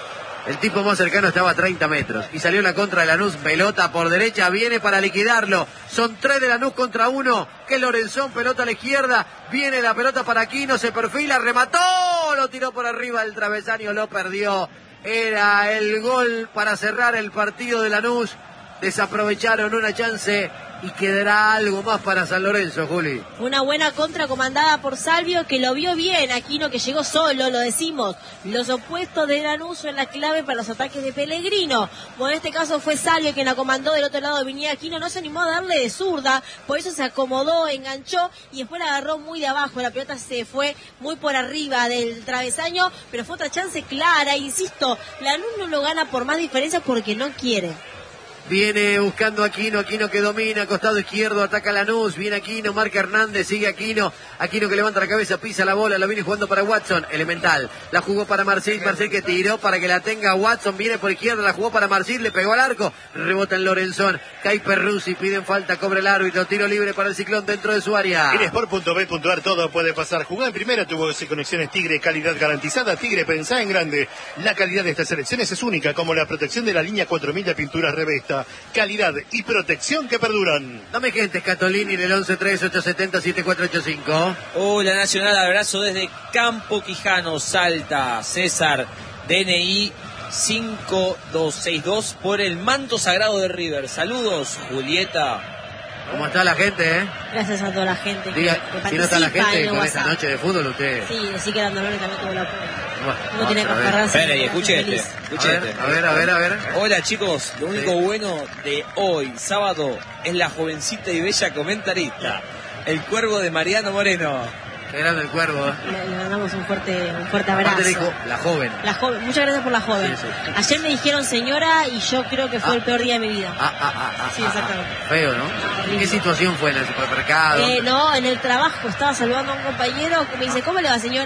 El tipo más cercano estaba a treinta metros. Y salió la contra de Lanús. Pelota por derecha. Viene para liquidarlo. Son tres de Lanús contra uno. Que Lorenzón. Pelota a la izquierda. Viene la pelota para Aquino. Se perfila. Remató. Lo tiró por arriba del travesaño. Lo perdió. Era el gol para cerrar el partido de Lanús. Desaprovecharon una chance. Y quedará algo más para San Lorenzo, Juli. Una buena contra comandada por Salvio, que lo vio bien. Aquino, que llegó solo, lo decimos. Los opuestos de Lanús son la clave para los ataques de Pellegrino. Bueno, en este caso fue Salvio quien la comandó. Del otro lado venía Aquino, no se animó a darle de zurda, por eso se acomodó, enganchó y después la agarró muy de abajo. La pelota se fue muy por arriba del travesaño, pero fue otra chance clara. Insisto, Lanús no lo gana por más diferencia porque no quiere. Viene buscando Aquino, Aquino que domina, costado izquierdo, ataca Lanús, viene Aquino, marca Hernández, sigue Aquino, Aquino que levanta la cabeza, pisa la bola, la viene jugando para Watson, Elemental, la jugó para Marcil, Marcil que tiró para que la tenga Watson, viene por izquierda, la jugó para Marcil, le pegó al arco, rebota en Lorenzón, cae Perruzzi, piden falta, cobra el árbitro, tiro libre para el Ciclón dentro de su área. En sport punto b punto ar todo puede pasar. Jugá en primera, tuvo conexiones Tigre, calidad garantizada. Tigre, pensá en grande. La calidad de estas selecciones es única, como la protección de la línea cuatro mil de pinturas Revesta. Calidad y protección que perduran. Dame gente, Scatolini en el once tres ocho siete cero siete cuatro ocho cinco. Hola Nacional, abrazo desde Campo Quijano, Salta. César, D N I cinco dos seis dos por el manto sagrado de River. Saludos, Julieta. ¿Cómo está la gente, eh? Gracias a toda la gente que, Diga, que si no está la participa gente en el con WhatsApp. esta noche de fútbol, usted... Sí, sí que Andolone también tuvo la prueba. Bueno, No tiene que otra vez. agarrarse. Espera, y escuche este, Feliz. escuche A ver, este. a ver, a ver, a ver. Hola chicos, lo único Sí. bueno de hoy, sábado, es la jovencita y bella comentarista, el cuervo de Mariano Moreno. Qué grande el cuervo, ¿eh? Le, le mandamos un fuerte, un fuerte abrazo. Aparte le dijo, la joven. La joven, muchas gracias por la joven. Sí, sí. Ayer me dijeron señora y yo creo que fue Ah. el peor día de mi vida. Ah, ah, ah, ah, Sí, ah, exactamente. ah. Feo, ¿no? Horrible. ¿Qué situación fue en el supermercado? Eh, no, en el trabajo estaba saludando a un compañero que me dice, ¿cómo le va señora?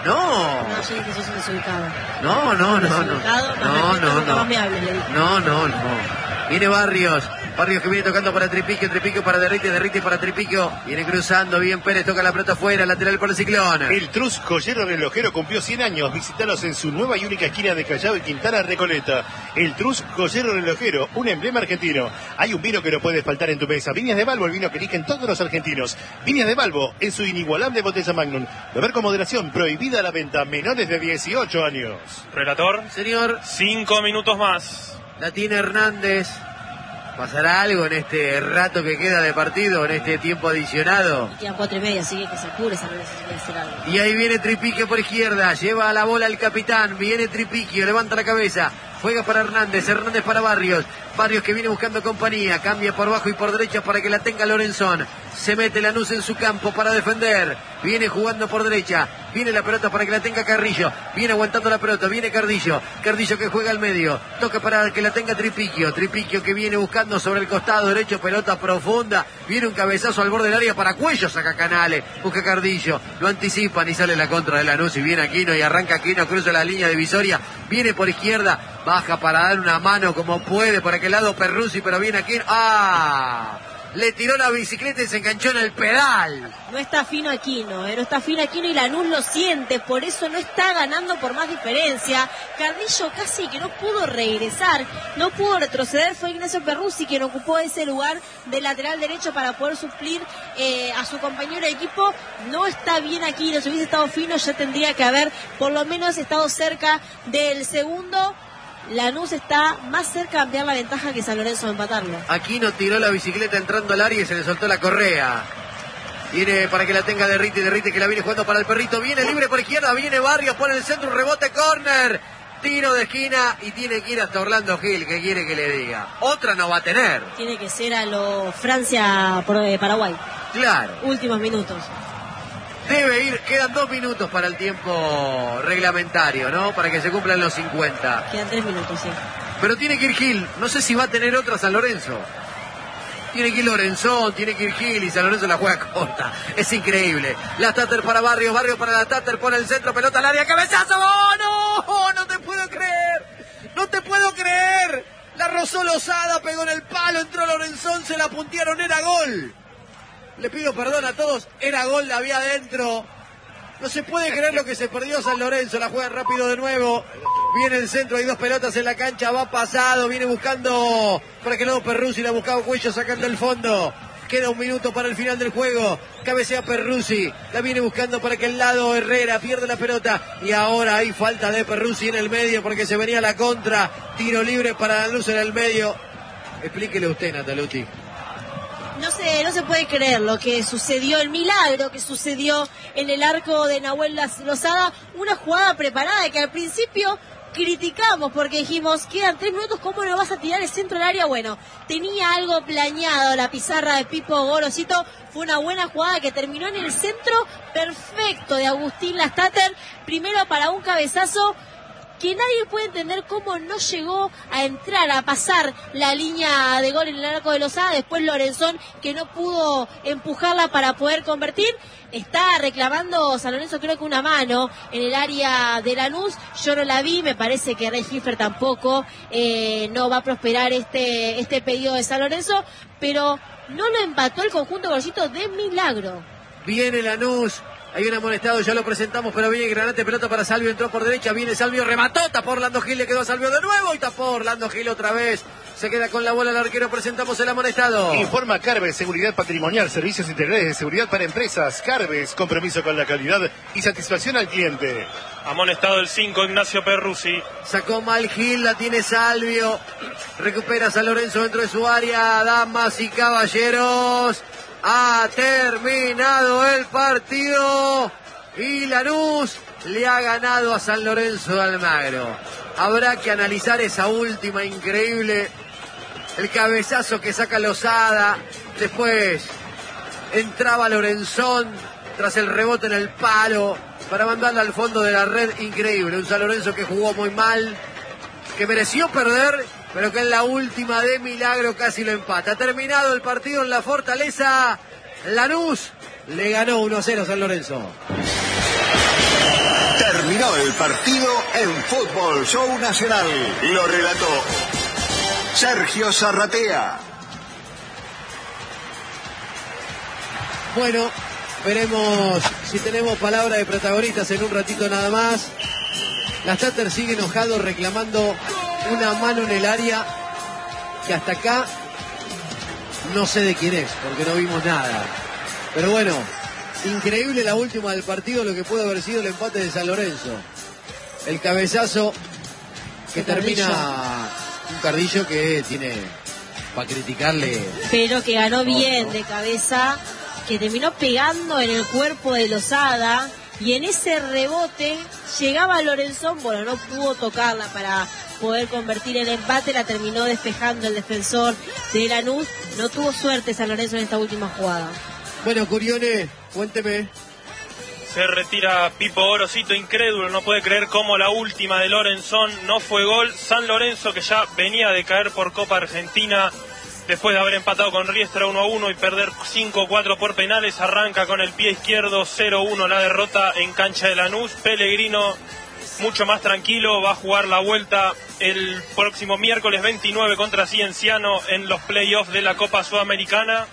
No. No, yo dije, sos un desubicado. No, no, no, no. Desubicado, No, más no, nunca no. más me hables, le dije. No, no, no. Viene Barrios. Barrios que viene tocando para Tripiquio, Tripiquio para Derrite, Derrite para Tripiquio. Viene cruzando, bien Pérez, toca la pelota afuera, lateral por el Ciclón. El Trus Joyero Relojero cumplió cien años. Visítalos en su nueva y única esquina de Callao y Quintana Recoleta. El Trus Joyero Relojero, un emblema argentino. Hay un vino que no puede faltar en tu mesa. Viñas de Balbo, el vino que eligen todos los argentinos. Viñas de Balbo, en su inigualable botella Magnum. Beber con moderación, prohibida la venta. Menores de dieciocho años. Relator, Señor, cinco minutos más. la tiene Hernández. ¿Pasará algo en este rato que queda de partido, en este tiempo adicionado? Y quedan cuatro y media, así que que se apure San Lorenzo si quiere hacer algo. Y ahí viene Tripiquio por izquierda, lleva la bola el capitán, viene Tripiquio, levanta la cabeza, juega para Hernández, Hernández para Barrios, Barrios que viene buscando compañía, cambia por bajo y por derecha para que la tenga Lorenzón, se mete Lanús en su campo para defender, viene jugando por derecha, viene la pelota para que la tenga Carrillo, viene aguantando la pelota, viene Cardillo, Cardillo que juega al medio, toca para que la tenga Tripiquio, Tripiquio que viene buscando sobre el costado derecho, pelota profunda, viene un cabezazo al borde del área para Cuello, saca Canales, busca Cardillo, lo anticipan y sale la contra de Lanús y viene Aquino y arranca Aquino, cruza la línea divisoria, viene por izquierda, baja para dar una mano como puede por aquel lado Perruzzi, pero viene Aquino, ¡ah! Le tiró la bicicleta y se enganchó en el pedal. No está fino Aquino, ¿eh? No está fino Aquino y Lanús lo siente, por eso no está ganando por más diferencia. Cardillo casi que no pudo regresar, no pudo retroceder, fue Ignacio Perruzzi quien ocupó ese lugar de lateral derecho para poder suplir eh, a su compañero de equipo. No está bien Aquino, si hubiese estado fino ya tendría que haber por lo menos estado cerca del segundo. Lanús está más cerca de ampliar la ventaja que San Lorenzo de empatarlo. Aquino tiró la bicicleta entrando al área y se le soltó la correa. Viene para que la tenga Derrite, Derrite que la viene jugando para el Perrito. Viene libre por izquierda, viene Barrios, pone el centro, un rebote, córner. Tiro de esquina y tiene que ir hasta Orlando Gil, que quiere que le diga. Otra no va a tener. Tiene que ser a lo Francia-Paraguay. Claro. Últimos minutos. Debe ir, quedan dos minutos para el tiempo reglamentario, ¿no? Para que se cumplan los cincuenta. Quedan tres minutos, sí. Pero tiene que ir Gil, no sé si va a tener otra San Lorenzo. Tiene que ir Lorenzón, tiene que ir Gil y San Lorenzo la juega corta. Es increíble. La Tater para Barrios, Barrios para la Tater, pone el centro, pelota al área, cabezazo. ¡Oh, no! ¡No te puedo creer! ¡No te puedo creer! La rozó Lozada, pegó en el palo, entró Lorenzón, se la puntearon, era gol. Le pido perdón a todos, era gol, la había adentro. No se puede creer lo que se perdió San Lorenzo, la juega rápido de nuevo. Viene el centro, hay dos pelotas en la cancha, va pasado, viene buscando para que lado Perruzzi, la ha buscado Cuello sacando el fondo. Queda un minuto para el final del juego. Cabecea Perruzzi, la viene buscando para que el lado Herrera pierde la pelota. Y ahora hay falta de Perruzzi en el medio porque se venía la contra. Tiro libre para Lanús en el medio. Explíquele usted, Natalucci. No se, no se puede creer lo que sucedió, el milagro que sucedió en el arco de Nahuel Lozada, una jugada preparada que al principio criticamos porque dijimos, quedan tres minutos, ¿cómo no vas a tirar el centro del área? Bueno, tenía algo planeado la pizarra de Pipo Gorosito, fue una buena jugada que terminó en el centro perfecto de Agustín Lastater, primero para un cabezazo que nadie puede entender cómo no llegó a entrar, a pasar la línea de gol en el arco de Lozada, después Lorenzón que no pudo empujarla para poder convertir. Está reclamando San Lorenzo creo que una mano en el área de Lanús, yo no la vi, me parece que Rey Schiffer tampoco, eh, no va a prosperar este, este pedido de San Lorenzo, pero no lo empató el conjunto Gorosito de milagro. Viene Lanús. Hay un amonestado, ya lo presentamos, pero viene Granate, pelota para Salvio, entró por derecha, viene Salvio, remató, tapó Orlando Gil, le quedó a Salvio de nuevo y tapó Orlando Gil otra vez. Se queda con la bola el arquero, presentamos el amonestado. Informa Carves, seguridad patrimonial, servicios integrales de seguridad para empresas. Carves, compromiso con la calidad y satisfacción al cliente. Amonestado el cinco, Ignacio Perruzzi. Sacó mal Gil, la tiene Salvio. Recupera San Lorenzo dentro de su área, damas y caballeros. Ha terminado el partido y Lanús le ha ganado a San Lorenzo de Almagro. Habrá que analizar esa última increíble, el cabezazo que saca Lozada, después entraba Lorenzón tras el rebote en el palo para mandarla al fondo de la red, increíble, un San Lorenzo que jugó muy mal, que mereció perder, pero que en la última de milagro casi lo empata. Ha terminado el partido en la Fortaleza. Lanús le ganó uno a cero a San Lorenzo. terminó el partido en Fútbol Show Nacional. Lo relató Sergio Zarratea. Bueno, veremos si tenemos palabra de protagonistas en un ratito nada más. La Stater sigue enojado reclamando una mano en el área que hasta acá no sé de quién es, porque no vimos nada. Pero bueno, increíble la última del partido, lo que pudo haber sido el empate de San Lorenzo. El cabezazo que termina un Cardillo que tiene para criticarle. Pero que ganó bien de cabeza, que terminó pegando en el cuerpo de Lozada, y en ese rebote llegaba Lorenzón, bueno, no pudo tocarla para poder convertir el empate, la terminó despejando el defensor de Lanús. No tuvo suerte San Lorenzo en esta última jugada. Bueno, Curione, cuénteme. Se retira Pipo Gorosito, incrédulo, no puede creer cómo la última de Lorenzón no fue gol. San Lorenzo, que ya venía de caer por Copa Argentina, después de haber empatado con Riestra uno a uno y perder cinco a cuatro por penales, arranca con el pie izquierdo, cero uno la derrota en cancha de Lanús. Pellegrino, mucho más tranquilo, va a jugar la vuelta el próximo miércoles veintinueve contra Cienciano en los playoffs de la Copa Sudamericana.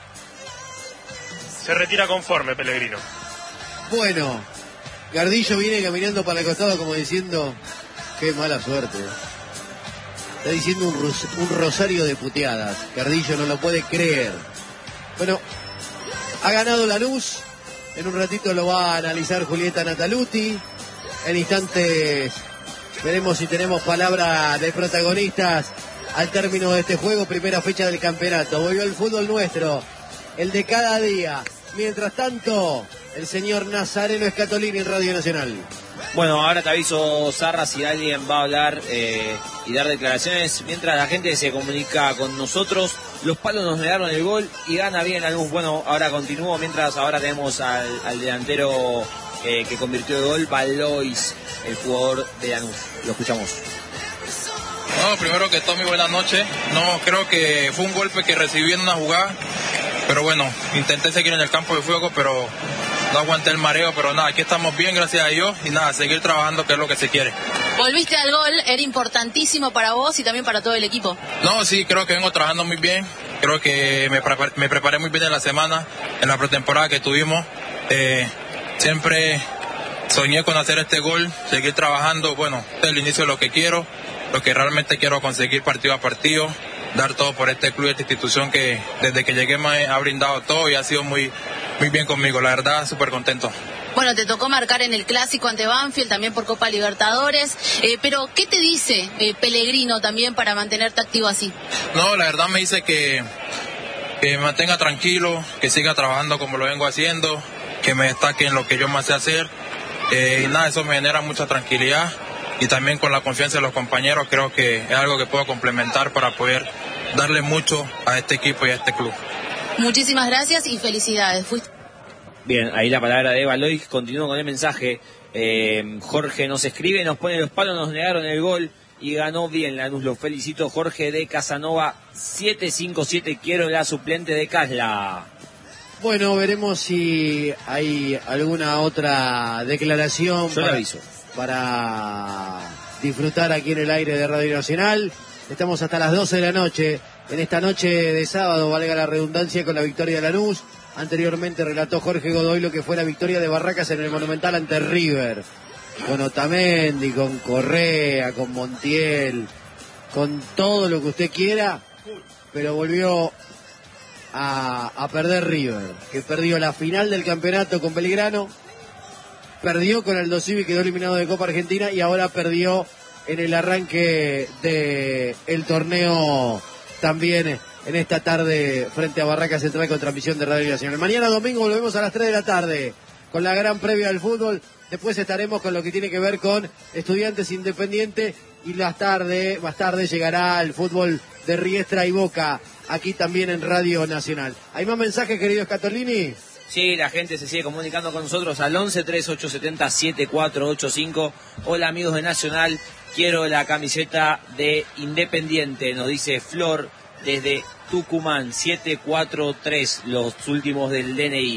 Se retira conforme Pellegrino. Bueno, Gardillo viene caminando para el costado como diciendo, qué mala suerte. Está diciendo un, ros un rosario de puteadas. Gardillo no lo puede creer. Bueno, ha ganado Lanús. En un ratito lo va a analizar Julieta Nataluti. En instantes veremos si tenemos palabra de protagonistas al término de este juego. Primera fecha del campeonato. Volvió el fútbol nuestro, el de cada día. Mientras tanto, el señor Nazareno Scatolini en Radio Nacional. Bueno, ahora te aviso, Zarra, si alguien va a hablar eh, y dar declaraciones. Mientras la gente se comunica con nosotros, los palos nos negaron el gol y gana bien Lanús. Bueno, ahora continúo, mientras ahora tenemos al, al delantero eh, que convirtió el gol, Valois, el jugador de Lanús. Lo escuchamos. No, primero que todo, muy buenas noches. No, creo que fue un golpe que recibí en una jugada, pero bueno, intenté seguir en el campo de juego, pero no aguanté el mareo, pero nada, aquí estamos bien, gracias a Dios, y nada, seguir trabajando, que es lo que se quiere. Volviste al gol, era importantísimo para vos y también para todo el equipo. No, sí, creo que vengo trabajando muy bien, creo que me, preparé, me preparé muy bien en la semana, en la pretemporada que tuvimos, eh, siempre soñé con hacer este gol, seguir trabajando, bueno, es el inicio de lo que quiero, lo que realmente quiero conseguir partido a partido, dar todo por este club y esta institución que desde que llegué me ha brindado todo y ha sido muy, muy bien conmigo, la verdad, súper contento. Bueno, te tocó marcar en el Clásico ante Banfield, también por Copa Libertadores, eh, pero ¿qué te dice eh, Pellegrino también para mantenerte activo así? No, la verdad me dice que, que me mantenga tranquilo, que siga trabajando como lo vengo haciendo, que me destaque en lo que yo más sé hacer, eh, y nada, eso me genera mucha tranquilidad. Y también con la confianza de los compañeros creo que es algo que puedo complementar para poder darle mucho a este equipo y a este club. Muchísimas gracias y felicidades. Fuiste... Bien, ahí la palabra de Valois. Continúo con el mensaje. Eh, Jorge nos escribe, nos pone los palos, nos negaron el gol y ganó bien Lanús. Lo felicito, Jorge de Casanova siete cinco siete. Quiero la suplente de Casla. Bueno, veremos si hay alguna otra declaración. Yo para... le aviso. para disfrutar aquí en el aire de Radio Nacional. Estamos hasta las doce de la noche, en esta noche de sábado, valga la redundancia, con la victoria de Lanús. Anteriormente relató Jorge Godoy lo que fue la victoria de Barracas en el Monumental ante River, con Otamendi, con Correa, con Montiel, con todo lo que usted quiera, pero volvió a, a perder River, que perdió la final del campeonato con Belgrano, perdió con Aldo Civi, quedó eliminado de Copa Argentina y ahora perdió en el arranque del torneo también en esta tarde frente a Barracas Central con transmisión de Radio Nacional. Mañana domingo volvemos a las tres de la tarde con la gran previa del fútbol. Después estaremos con lo que tiene que ver con Estudiantes Independiente y más tarde, más tarde llegará el fútbol de Riestra y Boca aquí también en Radio Nacional. ¿Hay más mensajes, querido Scatolini? Sí, la gente se sigue comunicando con nosotros al once treinta y ocho setenta setenta y cuatro ochenta y cinco. Hola amigos de Nacional, quiero la camiseta de Independiente, nos dice Flor desde Tucumán, siete cuatro tres, los últimos del D N I.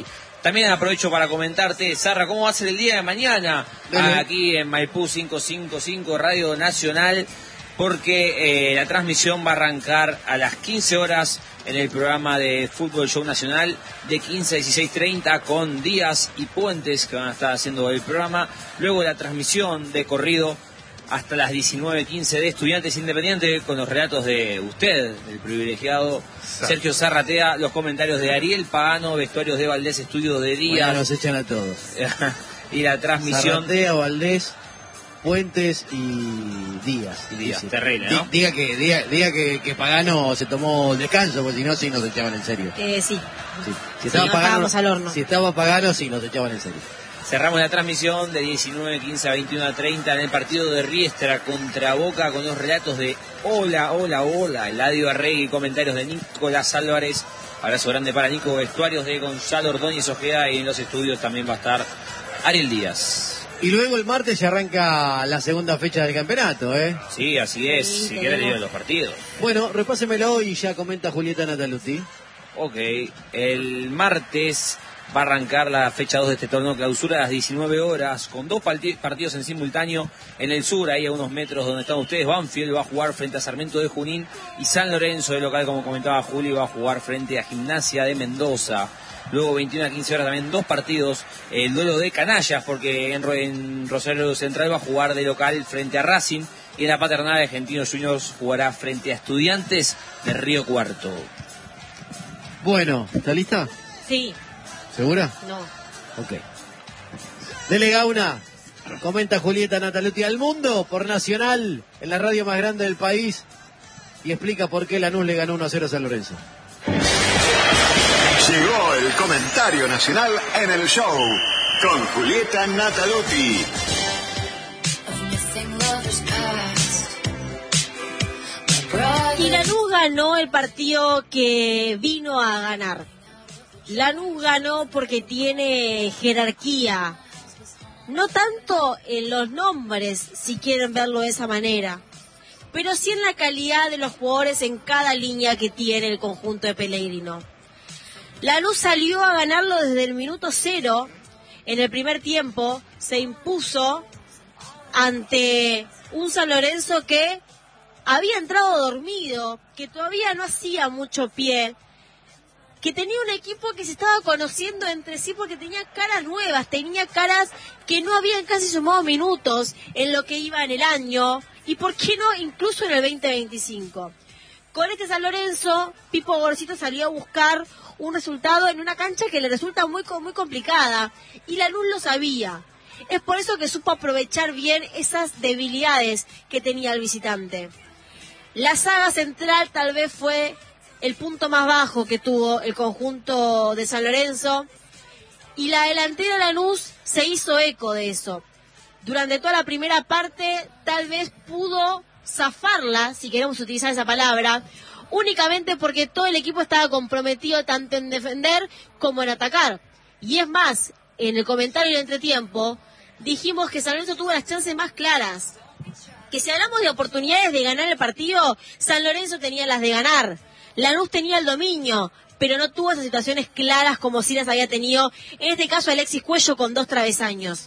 También aprovecho para comentarte, Sarra, cómo va a ser el día de mañana Dale. aquí en Maipú quinientos cincuenta y cinco Radio Nacional, porque eh, la transmisión va a arrancar a las quince horas en el programa de Fútbol Show Nacional de quince a dieciséis treinta con Díaz y Puentes, que van a estar haciendo el programa. Luego la transmisión de corrido hasta las diecinueve quince de Estudiantes Independientes, con los relatos de usted, el privilegiado Sergio Zarratea, los comentarios de Ariel Pagano, vestuarios de Valdés, estudios de Díaz. Bueno, nos echan a todos. Y la transmisión... Zarratea, Valdés, Puentes y Díaz. Y Díaz, Sí, sí. terrible, ¿no? Di- Diga, que, diga, diga que, que Pagano se tomó descanso, porque si no, sí nos echaban en serio. Eh, sí. Sí. Si, Si no, Pagano, estábamos al horno. si estaba Pagano, sí nos echaban en serio. Cerramos la transmisión de diecinueve quince a veintiuno treinta en el partido de Riestra contra Boca, con los relatos de Hola, Hola, Hola, Eladio Arregui, comentarios de Nicolás Álvarez. Abrazo grande para Nico, vestuarios de Gonzalo Ordóñez Ojeda, y en los estudios también va a estar Ariel Díaz. Y luego el martes ya arranca la segunda fecha del campeonato, ¿eh? Sí, así es, Sí, si tenemos. quiere leer los partidos. Bueno, repásemelo y ya comenta Julieta Nataluti. Ok, el martes va a arrancar la fecha dos de este torneo clausura a las diecinueve horas, con dos parti- partidos en simultáneo en el sur, ahí a unos metros donde están ustedes. Banfield va a jugar frente a Sarmiento de Junín, y San Lorenzo, de local, como comentaba Juli, va a jugar frente a Gimnasia de Mendoza. Luego veintiuno a quince horas también dos partidos, el duelo de canallas, porque en, Ro- en Rosario Central va a jugar de local frente a Racing, y en la Paternal Argentinos Juniors jugará frente a Estudiantes de Río Cuarto. Bueno, ¿está lista? Sí. ¿Segura? No. Ok. Dele, Gauna. Comenta Julieta Nataluti al mundo por Nacional, en la radio más grande del país, y explica por qué Lanús le ganó uno a cero a San Lorenzo. Llegó el comentario nacional en el show con Julieta Nataluti. Y Lanús ganó el partido que vino a ganar. Lanús ganó porque tiene jerarquía. No tanto en los nombres, si quieren verlo de esa manera, pero sí en la calidad de los jugadores en cada línea que tiene el conjunto de Pellegrino. Lanús salió a ganarlo desde el minuto cero. En el primer tiempo se impuso ante un San Lorenzo que había entrado dormido, que todavía no hacía mucho pie, que tenía un equipo que se estaba conociendo entre sí porque tenía caras nuevas, tenía caras que no habían casi sumado minutos en lo que iba en el año, y por qué no incluso en el veinte veinticinco. Con este San Lorenzo, Pipo Gorosito salió a buscar un resultado en una cancha que le resulta muy, muy complicada, y Lanús lo sabía. Es por eso que supo aprovechar bien esas debilidades que tenía el visitante. La saga central tal vez fue el punto más bajo que tuvo el conjunto de San Lorenzo, y la delantera Lanús se hizo eco de eso. Durante toda la primera parte tal vez pudo zafarla, si queremos utilizar esa palabra, únicamente porque todo el equipo estaba comprometido tanto en defender como en atacar. Y es más, en el comentario del entretiempo dijimos que San Lorenzo tuvo las chances más claras, que si hablamos de oportunidades de ganar el partido, San Lorenzo tenía las de ganar. Lanús tenía el dominio, pero no tuvo esas situaciones claras como si las había tenido, en este caso Alexis Cuello, con dos travesaños.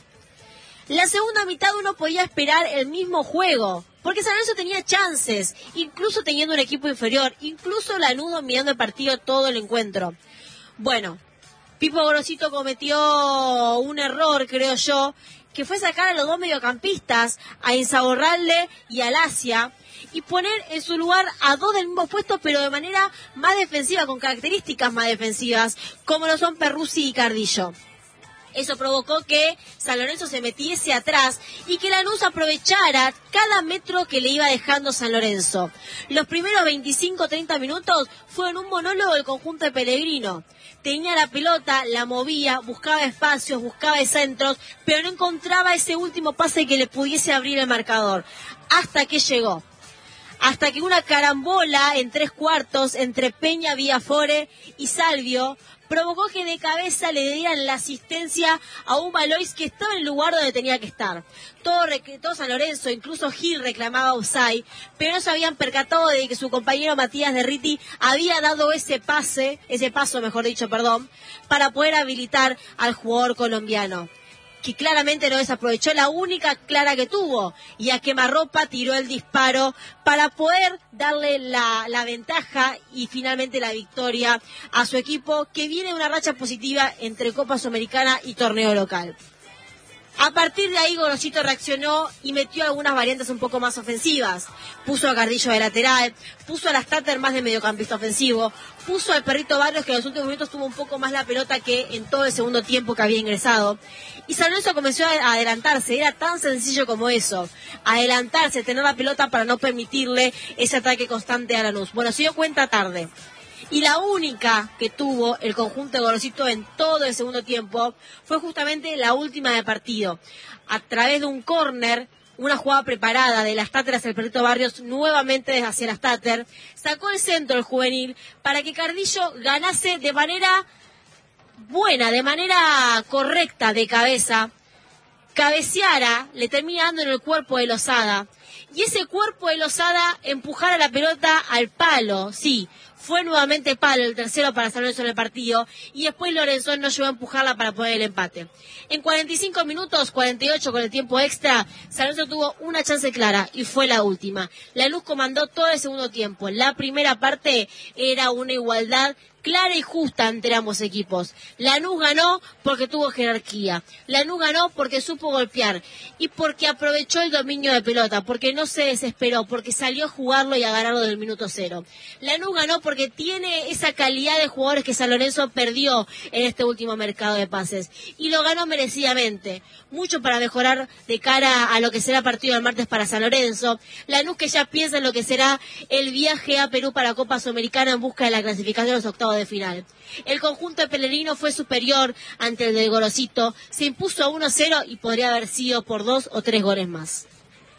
La segunda mitad uno podía esperar el mismo juego, porque San Lorenzo tenía chances, incluso teniendo un equipo inferior, incluso Lanús dominando el partido todo el encuentro. Bueno, Pipo Gorosito cometió un error, creo yo, que fue sacar a los dos mediocampistas, a Insaurralde y a Lacia, y poner en su lugar a dos del mismo puesto, pero de manera más defensiva, con características más defensivas, como lo son Perruzzi y Cardillo. Eso provocó que San Lorenzo se metiese atrás y que Lanús aprovechara cada metro que le iba dejando San Lorenzo. Los primeros veinticinco a treinta minutos fueron un monólogo del conjunto de Pellegrino. Tenía la pelota, la movía, buscaba espacios, buscaba centros, pero no encontraba ese último pase que le pudiese abrir el marcador. Hasta que llegó. hasta que una carambola en tres cuartos entre Peña, Villafore y Salvio provocó que de cabeza le dieran la asistencia a un Valois que estaba en el lugar donde tenía que estar. Todo, todo San Lorenzo, incluso Gil reclamaba offside, pero no se habían percatado de que su compañero Matías Derriti había dado ese pase, ese paso mejor dicho, perdón, para poder habilitar al jugador colombiano, que claramente no desaprovechó la única clara que tuvo, y a quemarropa tiró el disparo para poder darle la, la ventaja y finalmente la victoria a su equipo, que viene de una racha positiva entre Copa Sudamericana y torneo local. A partir de ahí Gorosito reaccionó y metió algunas variantes un poco más ofensivas. Puso a Cardillo de lateral, puso a las Stater más de mediocampista ofensivo, puso al Perrito Barrios, que en los últimos minutos tuvo un poco más la pelota que en todo el segundo tiempo que había ingresado. Y San Lorenzo comenzó a adelantarse, era tan sencillo como eso, adelantarse, tener la pelota para no permitirle ese ataque constante a Lanús. Bueno, se dio cuenta tarde. Y la única que tuvo el conjunto de Gorosito en todo el segundo tiempo fue justamente la última del partido. A través de un córner, una jugada preparada de las Stater hacia el Perrito Barrios, nuevamente hacia las Stater, sacó el centro el juvenil para que Cardillo ganase de manera buena, de manera correcta de cabeza, cabeceara, le termina dando en el cuerpo de Lozada, y ese cuerpo de Lozada empujara la pelota al palo, sí. Fue nuevamente palo, el tercero para San Lorenzo en el partido, y después Lorenzón no llegó a empujarla para poner el empate. En cuarenta y cinco minutos, cuarenta y ocho con el tiempo extra, San Lorenzo tuvo una chance clara, y fue la última. Lanús comandó todo el segundo tiempo. La primera parte era una igualdad clara y justa entre ambos equipos. Lanús ganó porque tuvo jerarquía. Lanús ganó porque supo golpear y porque aprovechó el dominio de pelota, porque no se desesperó, porque salió a jugarlo y a ganarlo del minuto cero. Lanús ganó porque tiene esa calidad de jugadores que San Lorenzo perdió en este último mercado de pases. Y lo ganó merecidamente. Mucho para mejorar de cara a lo que será partido del martes para San Lorenzo. Lanús que ya piensa en lo que será el viaje a Perú para Copa Sudamericana en busca de la clasificación de los octavos de final. El conjunto de Pellegrino fue superior ante el del Gorosito, se impuso a uno cero y podría haber sido por dos o tres goles más.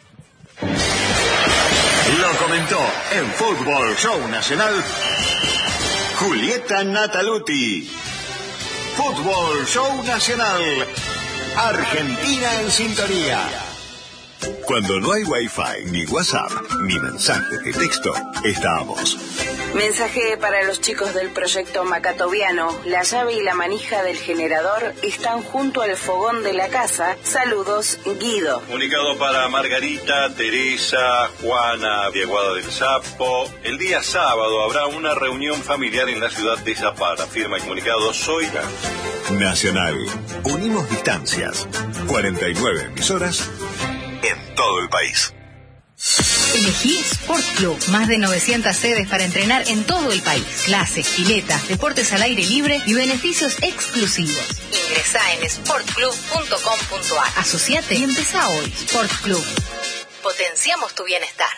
Lo comentó en Fútbol Show Nacional Julieta Nataluti. Fútbol Show Nacional, Argentina en sintonía. Cuando no hay Wi-Fi, ni WhatsApp, ni mensajes de texto, estamos. Mensaje para los chicos del proyecto Macatoviano. La llave y la manija del generador están junto al fogón de la casa. Saludos, Guido. Comunicado para Margarita, Teresa, Juana, de Aguada del Sapo. El día sábado habrá una reunión familiar en la ciudad de Zapara. Firma y comunicado Zoila. Nacional. Unimos distancias. cuarenta y nueve emisoras en todo el país. Elegí Sport Club, más de novecientas sedes para entrenar en todo el país. Clases, piletas, deportes al aire libre y beneficios exclusivos. Ingresá en sport club punto com punto a r. Asociate y empezá hoy. Sport Club. Potenciamos tu bienestar.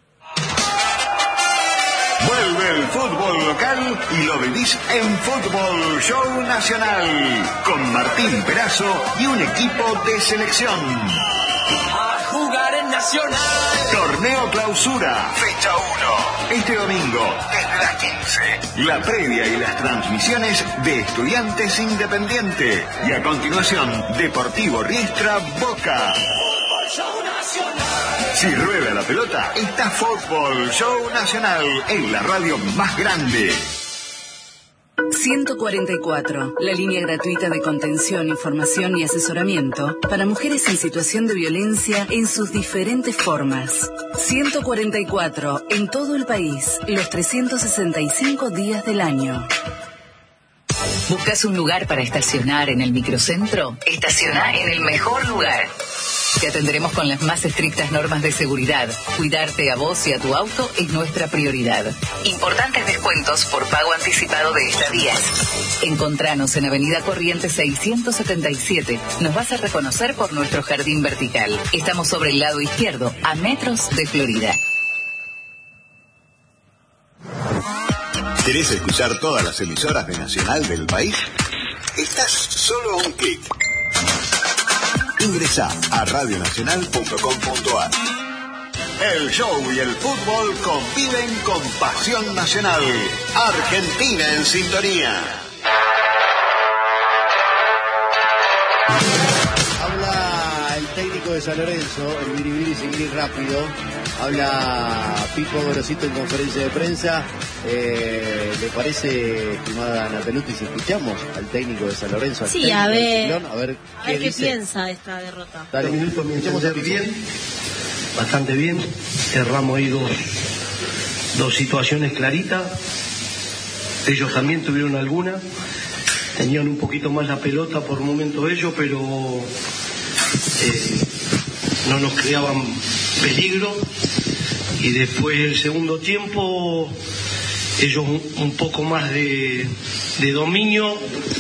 Vuelve el fútbol local y lo vivís en Fútbol Show Nacional con Martín Perazo y un equipo de selección. A jugar en Nacional. Torneo Clausura, fecha uno. Este domingo, desde las quince. La previa y las transmisiones de Estudiantes Independiente. Y a continuación, Deportivo Riestra Boca. Fútbol Show Nacional. Si rueda la pelota, está Fútbol Show Nacional en la radio más grande. ciento cuarenta y cuatro, la línea gratuita de contención, información y asesoramiento para mujeres en situación de violencia en sus diferentes formas. ciento cuarenta y cuatro, en todo el país, los trescientos sesenta y cinco días del año. ¿Buscas un lugar para estacionar en el microcentro? Estaciona en el mejor lugar. Te atenderemos con las más estrictas normas de seguridad. Cuidarte a vos y a tu auto es nuestra prioridad. Importantes descuentos por pago anticipado de estadías. Encontranos en Avenida Corrientes seiscientos setenta y siete. Nos vas a reconocer por nuestro jardín vertical. Estamos sobre el lado izquierdo, a metros de Florida. ¿Querés escuchar todas las emisoras de Nacional del país? Estás solo a un clic. Ingresá a radio nacional punto com punto a r. El show y el fútbol conviven con pasión nacional. Argentina en sintonía. Habla el técnico de San Lorenzo, el biribiri seguir rápido. Habla Pipo Gorosito en conferencia de prensa. Eh, ¿Le parece, estimada Ana Peluti, si escuchamos al técnico de San Lorenzo? Al Sí, técnico a del ver, Ciclón, a ver a qué, ver qué dice. piensa de esta derrota. Dale, Los minutos me escuchamos a entendí Pipo. bien, bastante bien. Erramos ahí dos, dos situaciones claritas. Ellos también tuvieron alguna. Tenían un poquito más la pelota por momento ellos, pero eh, no nos creaban peligro. Y después el segundo tiempo, ellos un, un poco más de, de dominio.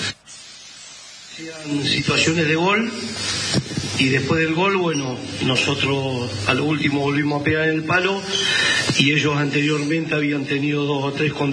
Hacían situaciones de gol. Y después del gol, bueno, nosotros a lo último volvimos a pegar en el palo y ellos anteriormente habían tenido dos o tres contra